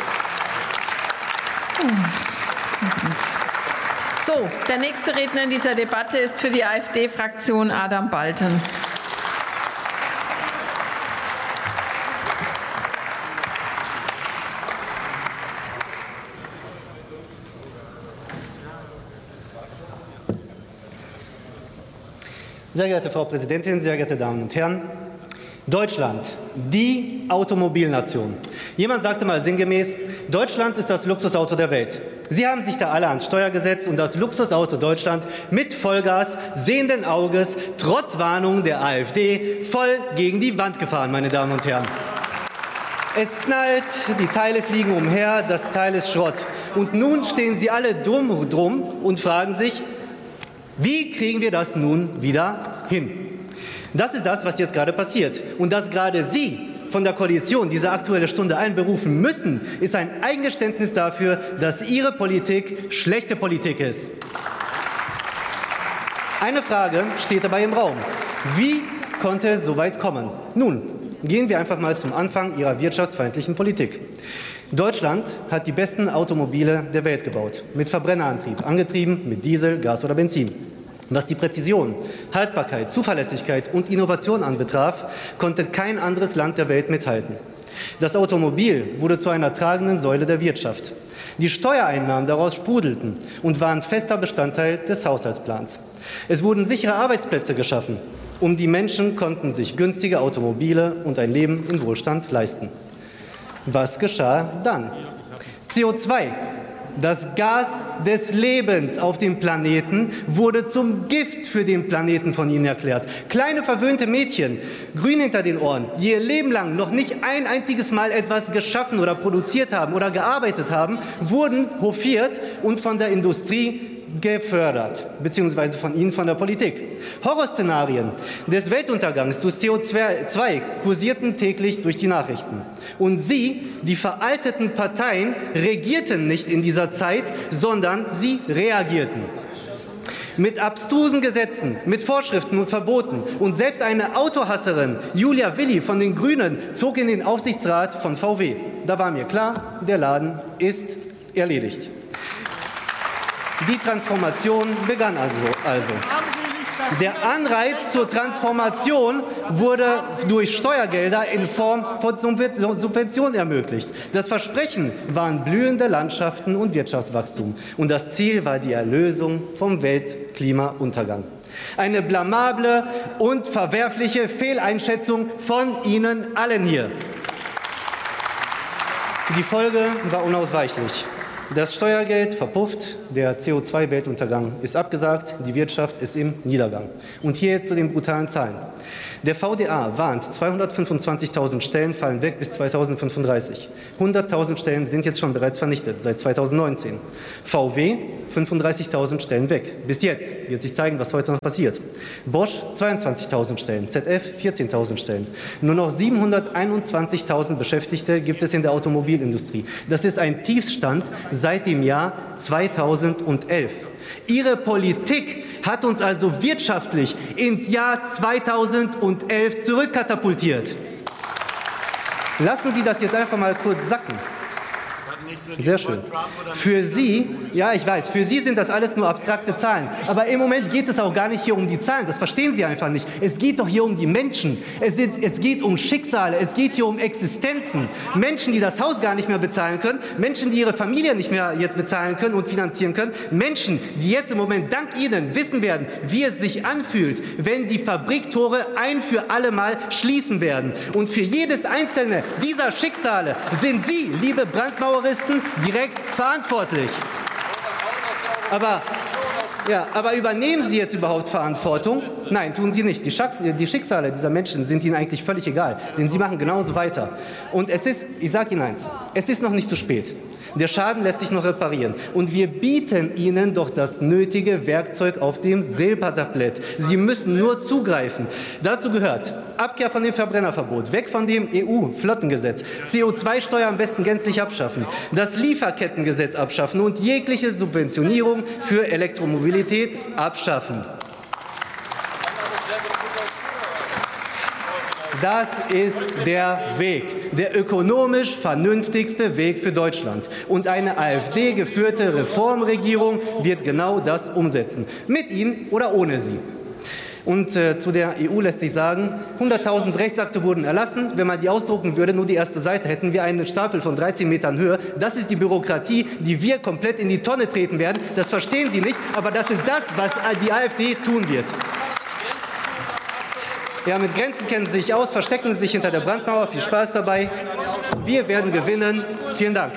So, der nächste Redner in dieser Debatte ist für die AfD-Fraktion Adam Balten. Sehr geehrte Frau Präsidentin, sehr geehrte Damen und Herren! Deutschland, die Automobilnation. Jemand sagte mal sinngemäß, Deutschland ist das Luxusauto der Welt. Sie haben sich da alle ans Steuer gesetzt und das Luxusauto Deutschland mit Vollgas, sehenden Auges, trotz Warnung der AfD, voll gegen die Wand gefahren, meine Damen und Herren. Es knallt, die Teile fliegen umher, das Teil ist Schrott. Und nun stehen Sie alle drum und fragen sich, wie kriegen wir das nun wieder hin? Das ist das, was jetzt gerade passiert. Und dass gerade Sie von der Koalition diese Aktuelle Stunde einberufen müssen, ist ein Eingeständnis dafür, dass Ihre Politik schlechte Politik ist. Eine Frage steht dabei im Raum. Wie konnte es so weit kommen? Nun, gehen wir einfach mal zum Anfang Ihrer wirtschaftsfeindlichen Politik. Deutschland hat die besten Automobile der Welt gebaut, mit Verbrennerantrieb, angetrieben mit Diesel, Gas oder Benzin. Was die Präzision, Haltbarkeit, Zuverlässigkeit und Innovation anbetraf, konnte kein anderes Land der Welt mithalten. Das Automobil wurde zu einer tragenden Säule der Wirtschaft. Die Steuereinnahmen daraus sprudelten und waren fester Bestandteil des Haushaltsplans. Es wurden sichere Arbeitsplätze geschaffen und die Menschen konnten sich günstige Automobile und ein Leben in Wohlstand leisten. Was geschah dann? CO2. Das Gas des Lebens auf dem Planeten wurde zum Gift für den Planeten von Ihnen erklärt. Kleine verwöhnte Mädchen, grün hinter den Ohren, die ihr Leben lang noch nicht ein einziges Mal etwas geschaffen oder produziert haben oder gearbeitet haben, wurden hofiert und von der Industrie gefördert, beziehungsweise von Ihnen, von der Politik. Horrorszenarien des Weltuntergangs durch CO2 kursierten täglich durch die Nachrichten. Und Sie, die veralteten Parteien, regierten nicht in dieser Zeit, sondern sie reagierten. Mit abstrusen Gesetzen, mit Vorschriften und Verboten. Und selbst eine Autohasserin, Julia Willi von den Grünen, zog in den Aufsichtsrat von VW. Da war mir klar, der Laden ist erledigt. Die Transformation begann also. Der Anreiz zur Transformation wurde durch Steuergelder in Form von Subventionen ermöglicht. Das Versprechen waren blühende Landschaften und Wirtschaftswachstum. Und das Ziel war die Erlösung vom Weltklimauntergang. Eine blamable und verwerfliche Fehleinschätzung von Ihnen allen hier. Die Folge war unausweichlich. Das Steuergeld verpufft, der CO2-Weltuntergang ist abgesagt, die Wirtschaft ist im Niedergang. Und hier jetzt zu den brutalen Zahlen. Der VDA warnt, 225.000 Stellen fallen weg bis 2035. 100.000 Stellen sind jetzt schon bereits vernichtet, seit 2019. VW, 35.000 Stellen weg. Bis jetzt wird sich zeigen, was heute noch passiert. Bosch, 22.000 Stellen. ZF, 14.000 Stellen. Nur noch 721.000 Beschäftigte gibt es in der Automobilindustrie. Das ist ein Tiefstand seit dem Jahr 2011. Ihre Politik hat uns also wirtschaftlich ins Jahr 2011 zurückkatapultiert. Lassen Sie das jetzt einfach mal kurz sacken. Sehr schön. Für Sie, ja, ich weiß, für Sie sind das alles nur abstrakte Zahlen. Aber im Moment geht es auch gar nicht hier um die Zahlen. Das verstehen Sie einfach nicht. Es geht doch hier um die Menschen. Es geht um Schicksale. Es geht hier um Existenzen. Menschen, die das Haus gar nicht mehr bezahlen können. Menschen, die ihre Familie nicht mehr jetzt bezahlen können und finanzieren können. Menschen, die jetzt im Moment dank Ihnen wissen werden, wie es sich anfühlt, wenn die Fabriktore ein für alle Mal schließen werden. Und für jedes einzelne dieser Schicksale sind Sie, liebe Brandmaueristen, direkt verantwortlich. Aber übernehmen Sie jetzt überhaupt Verantwortung? Nein, tun Sie nicht. Die Schicksale dieser Menschen sind Ihnen eigentlich völlig egal, denn Sie machen genauso weiter. Und ich sage Ihnen eins, es ist noch nicht zu spät. Der Schaden lässt sich noch reparieren. Und wir bieten Ihnen doch das nötige Werkzeug auf dem Silbertablett. Sie müssen nur zugreifen. Dazu gehört Abkehr von dem Verbrennerverbot, weg von dem EU-Flottengesetz, CO2-Steuer am besten gänzlich abschaffen, das Lieferkettengesetz abschaffen und jegliche Subventionierung für Elektromobilität abschaffen. Das ist der Weg, der ökonomisch vernünftigste Weg für Deutschland. Und eine AfD-geführte Reformregierung wird genau das umsetzen. Mit Ihnen oder ohne Sie. Und zu der EU lässt sich sagen, 100.000 Rechtsakte wurden erlassen. Wenn man die ausdrucken würde, nur die erste Seite, hätten wir einen Stapel von 13 Metern Höhe. Das ist die Bürokratie, die wir komplett in die Tonne treten werden. Das verstehen Sie nicht, aber das ist das, was die AfD tun wird. Ja, mit Grenzen kennen Sie sich aus, verstecken Sie sich hinter der Brandmauer. Viel Spaß dabei. Wir werden gewinnen. Vielen Dank.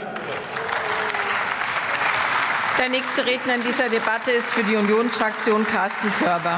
Der nächste Redner in dieser Debatte ist für die Unionsfraktion Carsten Körber.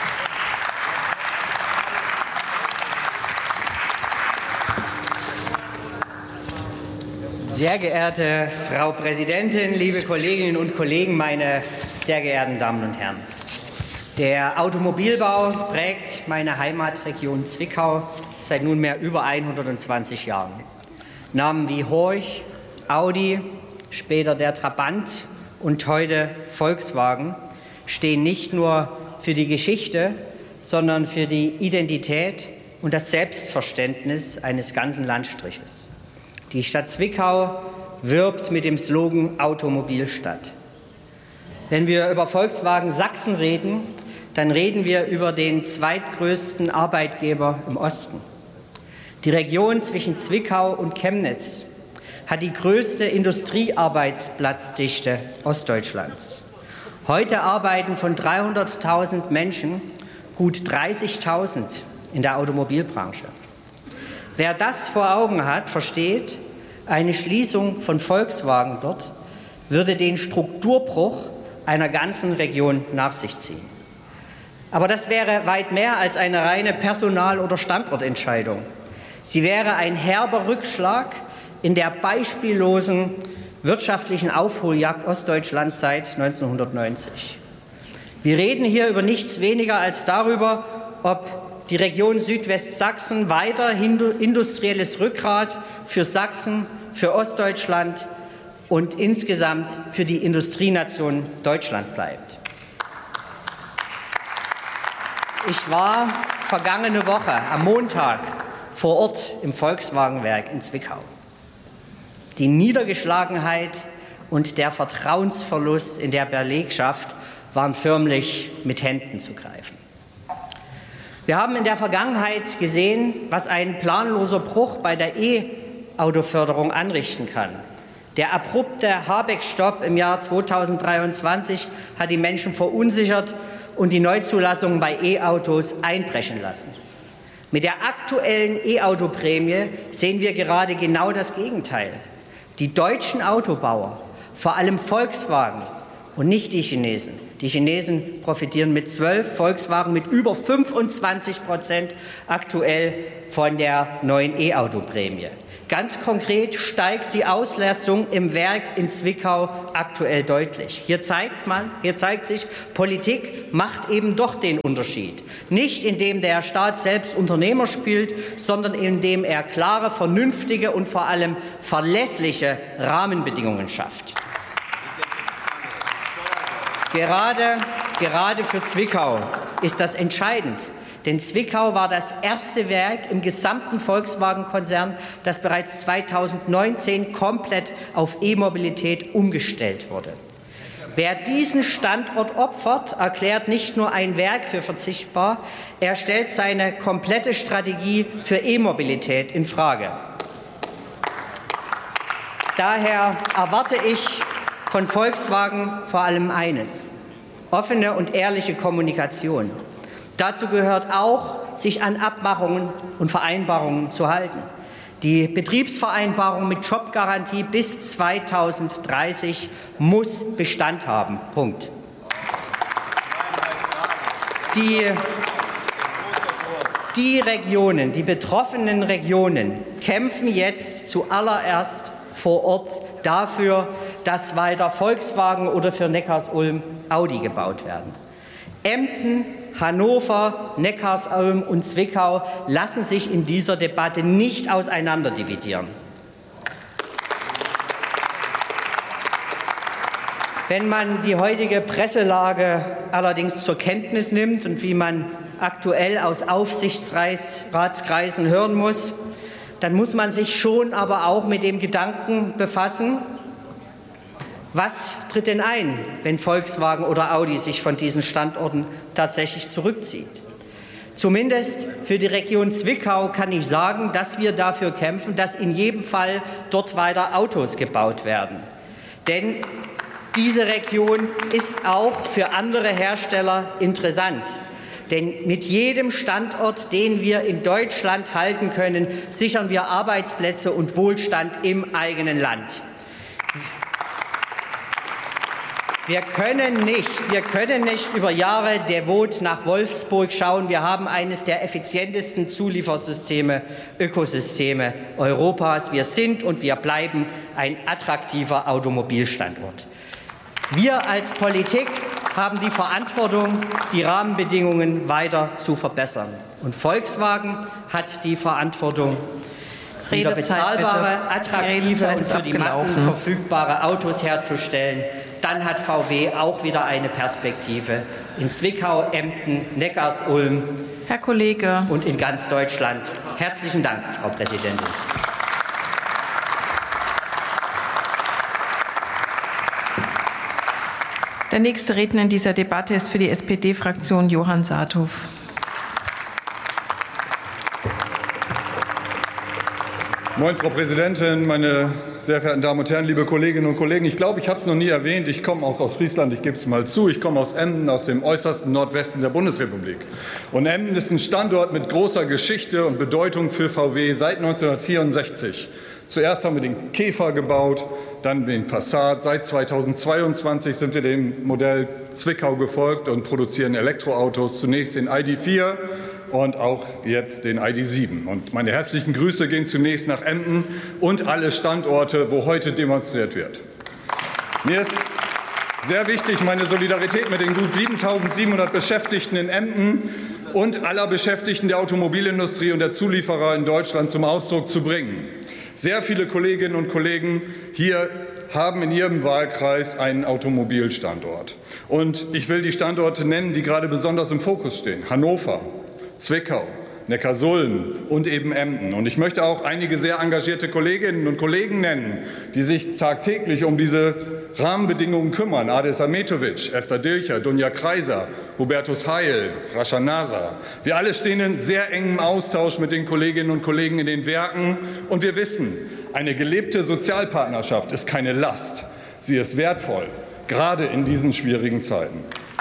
Sehr geehrte Frau Präsidentin, liebe Kolleginnen und Kollegen, meine sehr geehrten Damen und Herren! Der Automobilbau prägt meine Heimatregion Zwickau seit nunmehr über 120 Jahren. Namen wie Horch, Audi, später der Trabant und heute Volkswagen stehen nicht nur für die Geschichte, sondern für die Identität und das Selbstverständnis eines ganzen Landstriches. Die Stadt Zwickau wirbt mit dem Slogan Automobilstadt. Wenn wir über Volkswagen Sachsen reden, dann reden wir über den zweitgrößten Arbeitgeber im Osten. Die Region zwischen Zwickau und Chemnitz hat die größte Industriearbeitsplatzdichte Ostdeutschlands. Heute arbeiten von 300.000 Menschen gut 30.000 in der Automobilbranche. Wer das vor Augen hat, versteht, eine Schließung von Volkswagen dort würde den Strukturbruch einer ganzen Region nach sich ziehen. Aber das wäre weit mehr als eine reine Personal- oder Standortentscheidung. Sie wäre ein herber Rückschlag in der beispiellosen wirtschaftlichen Aufholjagd Ostdeutschlands seit 1990. Wir reden hier über nichts weniger als darüber, ob die Region Südwestsachsen weiter industrielles Rückgrat für Sachsen, für Ostdeutschland und insgesamt für die Industrienation Deutschland bleibt. Ich war vergangene Woche am Montag vor Ort im Volkswagenwerk in Zwickau. Die Niedergeschlagenheit und der Vertrauensverlust in der Belegschaft waren förmlich mit Händen zu greifen. Wir haben in der Vergangenheit gesehen, was ein planloser Bruch bei der E-Auto-Förderung anrichten kann. Der abrupte Habeck-Stopp im Jahr 2023 hat die Menschen verunsichert und die Neuzulassungen bei E-Autos einbrechen lassen. Mit der aktuellen E-Auto-Prämie sehen wir gerade genau das Gegenteil. Die deutschen Autobauer, vor allem Volkswagen und nicht die Chinesen. Die Chinesen profitieren mit 12, Volkswagen mit über 25% aktuell von der neuen E-Auto-Prämie. Ganz konkret steigt die Auslastung im Werk in Zwickau aktuell deutlich. Hier zeigt sich, Politik macht eben doch den Unterschied. Nicht indem der Staat selbst Unternehmer spielt, sondern indem er klare, vernünftige und vor allem verlässliche Rahmenbedingungen schafft. Gerade für Zwickau ist das entscheidend. Denn Zwickau war das erste Werk im gesamten Volkswagen-Konzern, das bereits 2019 komplett auf E-Mobilität umgestellt wurde. Wer diesen Standort opfert, erklärt nicht nur ein Werk für verzichtbar, er stellt seine komplette Strategie für E-Mobilität infrage. Daher erwarte ich von Volkswagen vor allem eines: offene und ehrliche Kommunikation. Dazu gehört auch, sich an Abmachungen und Vereinbarungen zu halten. Die Betriebsvereinbarung mit Jobgarantie bis 2030 muss Bestand haben. Punkt. Die betroffenen Regionen kämpfen jetzt zuallererst vor Ort dafür, dass weiter Volkswagen oder für Neckarsulm Audi gebaut werden. Emden, Hannover, Neckarsulm und Zwickau lassen sich in dieser Debatte nicht auseinanderdividieren. Wenn man die heutige Presselage allerdings zur Kenntnis nimmt und wie man aktuell aus Aufsichtsratskreisen hören muss, dann muss man sich schon aber auch mit dem Gedanken befassen, was tritt denn ein, wenn Volkswagen oder Audi sich von diesen Standorten tatsächlich zurückzieht? Zumindest für die Region Zwickau kann ich sagen, dass wir dafür kämpfen, dass in jedem Fall dort weiter Autos gebaut werden. Denn diese Region ist auch für andere Hersteller interessant. Denn mit jedem Standort, den wir in Deutschland halten können, sichern wir Arbeitsplätze und Wohlstand im eigenen Land. Wir können nicht über Jahre devot nach Wolfsburg schauen. Wir haben eines der effizientesten Ökosysteme Europas. Wir sind und wir bleiben ein attraktiver Automobilstandort. Wir als Politik haben die Verantwortung, die Rahmenbedingungen weiter zu verbessern. Und Volkswagen hat die Verantwortung, wieder bezahlbare, attraktive und für die Massen verfügbare Autos herzustellen. Dann hat VW auch wieder eine Perspektive in Zwickau, Emden, Neckarsulm, Herr Kollege, und in ganz Deutschland. Herzlichen Dank, Frau Präsidentin. Der nächste Redner in dieser Debatte ist für die SPD-Fraktion Johann Saathoff. Moin, Frau Präsidentin, meine sehr verehrten Damen und Herren, liebe Kolleginnen und Kollegen. Ich glaube, ich habe es noch nie erwähnt. Ich komme aus Ostfriesland, ich gebe es mal zu. Ich komme aus Emden, aus dem äußersten Nordwesten der Bundesrepublik. Und Emden ist ein Standort mit großer Geschichte und Bedeutung für VW seit 1964. Zuerst haben wir den Käfer gebaut, dann den Passat. Seit 2022 sind wir dem Modell Zwickau gefolgt und produzieren Elektroautos. Zunächst den ID.4 und auch jetzt den ID.7. Und meine herzlichen Grüße gehen zunächst nach Emden und alle Standorte, wo heute demonstriert wird. Mir ist sehr wichtig, meine Solidarität mit den gut 7.700 Beschäftigten in Emden und aller Beschäftigten der Automobilindustrie und der Zulieferer in Deutschland zum Ausdruck zu bringen. Sehr viele Kolleginnen und Kollegen hier haben in ihrem Wahlkreis einen Automobilstandort. Und ich will die Standorte nennen, die gerade besonders im Fokus stehen. Hannover, Zwickau, Neckarsulm und eben Emden. Und ich möchte auch einige sehr engagierte Kolleginnen und Kollegen nennen, die sich tagtäglich um diese Rahmenbedingungen kümmern. Adis Ahmetovic, Esther Dilcher, Dunja Kreiser, Hubertus Heil, Rascha Nasa. Wir alle stehen in sehr engem Austausch mit den Kolleginnen und Kollegen in den Werken. Und wir wissen, eine gelebte Sozialpartnerschaft ist keine Last. Sie ist wertvoll, gerade in diesen schwierigen Zeiten.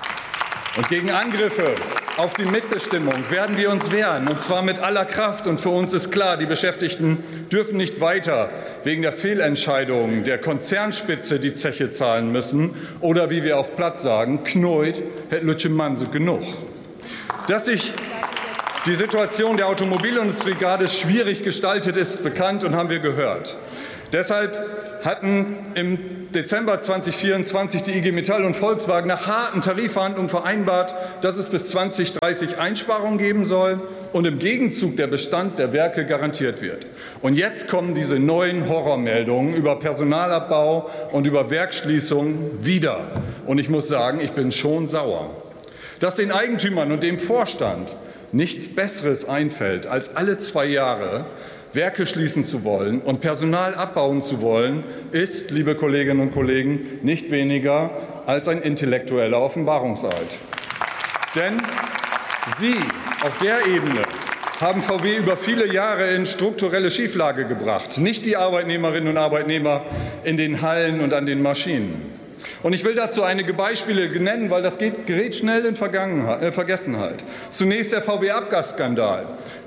Und gegen Angriffe auf die Mitbestimmung werden wir uns wehren, und zwar mit aller Kraft. Und für uns ist klar, die Beschäftigten dürfen nicht weiter wegen der Fehlentscheidungen der Konzernspitze die Zeche zahlen müssen oder, wie wir auf Platt sagen, knoit het lütje Manse genug. Dass sich die Situation der Automobilindustrie gerade schwierig gestaltet, ist bekannt und haben wir gehört. Deshalb hatten im Dezember 2024 die IG Metall und Volkswagen nach harten Tarifverhandlungen vereinbart, dass es bis 2030 Einsparungen geben soll und im Gegenzug der Bestand der Werke garantiert wird. Und jetzt kommen diese neuen Horrormeldungen über Personalabbau und über Werksschließungen wieder. Und ich muss sagen, ich bin schon sauer. Dass den Eigentümern und dem Vorstand nichts Besseres einfällt, als alle 2 Jahre Werke schließen zu wollen und Personal abbauen zu wollen, ist, liebe Kolleginnen und Kollegen, nicht weniger als ein intellektueller Offenbarungseid. Denn Sie auf der Ebene haben VW über viele Jahre in strukturelle Schieflage gebracht, nicht die Arbeitnehmerinnen und Arbeitnehmer in den Hallen und an den Maschinen. Und ich will dazu einige Beispiele nennen, weil das gerät schnell in Vergessenheit. Zunächst der VW-Abgasskandal.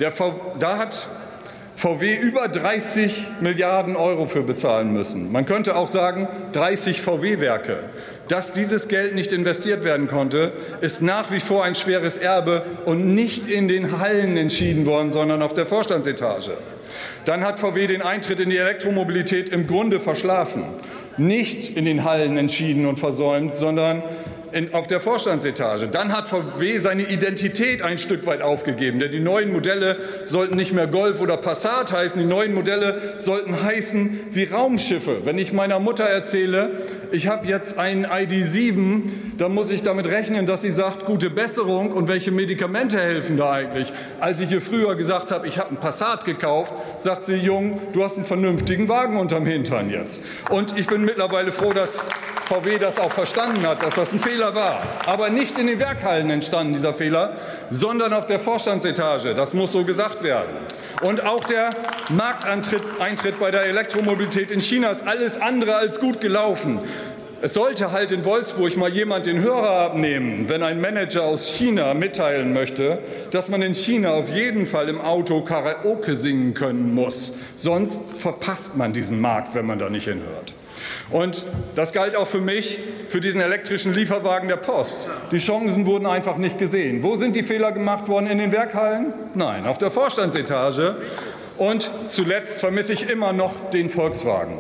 Da hat VW über 30 Milliarden € für bezahlen müssen. Man könnte auch sagen 30 VW-Werke. Dass dieses Geld nicht investiert werden konnte, ist nach wie vor ein schweres Erbe und nicht in den Hallen entschieden worden, sondern auf der Vorstandsetage. Dann hat VW den Eintritt in die Elektromobilität im Grunde verschlafen. Nicht in den Hallen entschieden und versäumt, sondern auf der Vorstandsetage. Dann hat VW seine Identität ein Stück weit aufgegeben, denn die neuen Modelle sollten nicht mehr Golf oder Passat heißen, die neuen Modelle sollten heißen wie Raumschiffe. Wenn ich meiner Mutter erzähle, ich habe jetzt einen ID.7, dann muss ich damit rechnen, dass sie sagt, gute Besserung und welche Medikamente helfen da eigentlich. Als ich ihr früher gesagt habe, ich habe einen Passat gekauft, sagt sie, Jung, du hast einen vernünftigen Wagen unterm Hintern jetzt. Und ich bin mittlerweile froh, dass VW das auch verstanden hat, dass das ein Fehler war. Aber nicht in den Werkhallen entstanden, dieser Fehler, sondern auf der Vorstandsetage. Das muss so gesagt werden. Und auch der Markteintritt bei der Elektromobilität in China ist alles andere als gut gelaufen. Es sollte halt in Wolfsburg mal jemand den Hörer abnehmen, wenn ein Manager aus China mitteilen möchte, dass man in China auf jeden Fall im Auto Karaoke singen können muss. Sonst verpasst man diesen Markt, wenn man da nicht hinhört. Und das galt auch für mich, für diesen elektrischen Lieferwagen der Post. Die Chancen wurden einfach nicht gesehen. Wo sind die Fehler gemacht worden? In den Werkhallen? Nein, auf der Vorstandsetage. Und zuletzt vermisse ich immer noch den Volkswagen,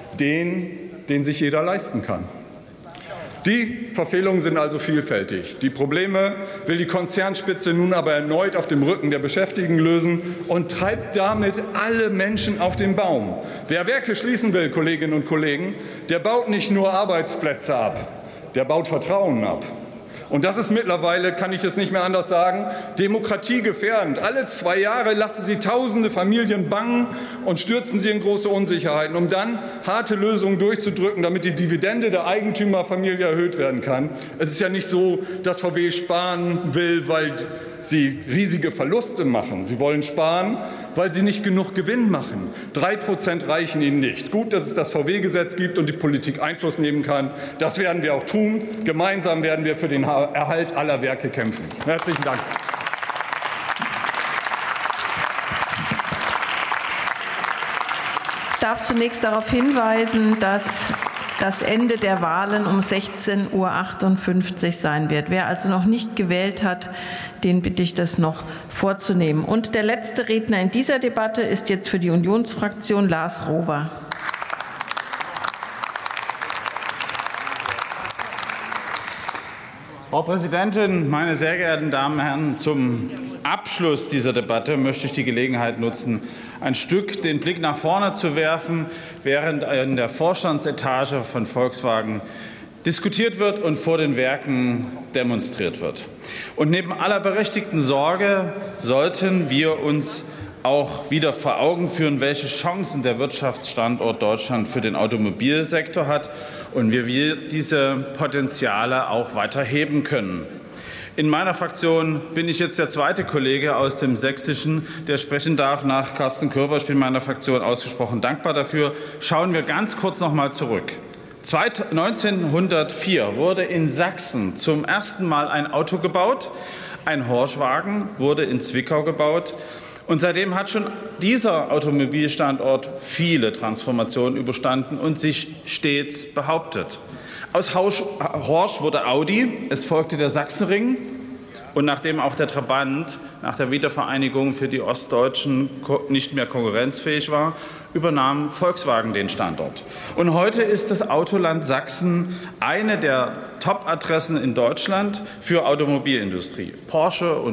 den sich jeder leisten kann. Die Verfehlungen sind also vielfältig. Die Probleme will die Konzernspitze nun aber erneut auf dem Rücken der Beschäftigten lösen und treibt damit alle Menschen auf den Baum. Wer Werke schließen will, Kolleginnen und Kollegen, der baut nicht nur Arbeitsplätze ab, der baut Vertrauen ab. Und das ist mittlerweile, kann ich es nicht mehr anders sagen, demokratiegefährdend. Alle 2 Jahre lassen Sie tausende Familien bangen und stürzen sie in große Unsicherheiten, um dann harte Lösungen durchzudrücken, damit die Dividende der Eigentümerfamilie erhöht werden kann. Es ist ja nicht so, dass VW sparen will, weil sie riesige Verluste machen. Sie wollen sparen, weil sie nicht genug Gewinn machen. 3% reichen ihnen nicht. Gut, dass es das VW-Gesetz gibt und die Politik Einfluss nehmen kann. Das werden wir auch tun. Gemeinsam werden wir für den Erhalt aller Werke kämpfen. Herzlichen Dank. Ich darf zunächst darauf hinweisen, dass das Ende der Wahlen um 16:58 Uhr sein wird. Wer also noch nicht gewählt hat, den bitte ich, das noch vorzunehmen. Und der letzte Redner in dieser Debatte ist jetzt für die Unionsfraktion Lars Rohwer. Frau Präsidentin, meine sehr geehrten Damen und Herren! Zum Abschluss dieser Debatte möchte ich die Gelegenheit nutzen, ein Stück den Blick nach vorne zu werfen, während in der Vorstandsetage von Volkswagen diskutiert wird und vor den Werken demonstriert wird. Und neben aller berechtigten Sorge sollten wir uns auch wieder vor Augen führen, welche Chancen der Wirtschaftsstandort Deutschland für den Automobilsektor hat und wie wir diese Potenziale auch weiter heben können. In meiner Fraktion bin ich jetzt der zweite Kollege aus dem Sächsischen, der sprechen darf nach Carsten Körber. Ich bin meiner Fraktion ausgesprochen dankbar dafür. Schauen wir ganz kurz noch mal zurück. 1904 wurde in Sachsen zum ersten Mal ein Auto gebaut. Ein Horschwagen wurde in Zwickau gebaut. Und seitdem hat schon dieser Automobilstandort viele Transformationen überstanden und sich stets behauptet. Aus Horsch wurde Audi, es folgte der Sachsenring und nachdem auch der Trabant nach der Wiedervereinigung für die Ostdeutschen nicht mehr konkurrenzfähig war, übernahm Volkswagen den Standort. Und heute ist das Autoland Sachsen eine der Top-Adressen in Deutschland für Automobilindustrie. Porsche und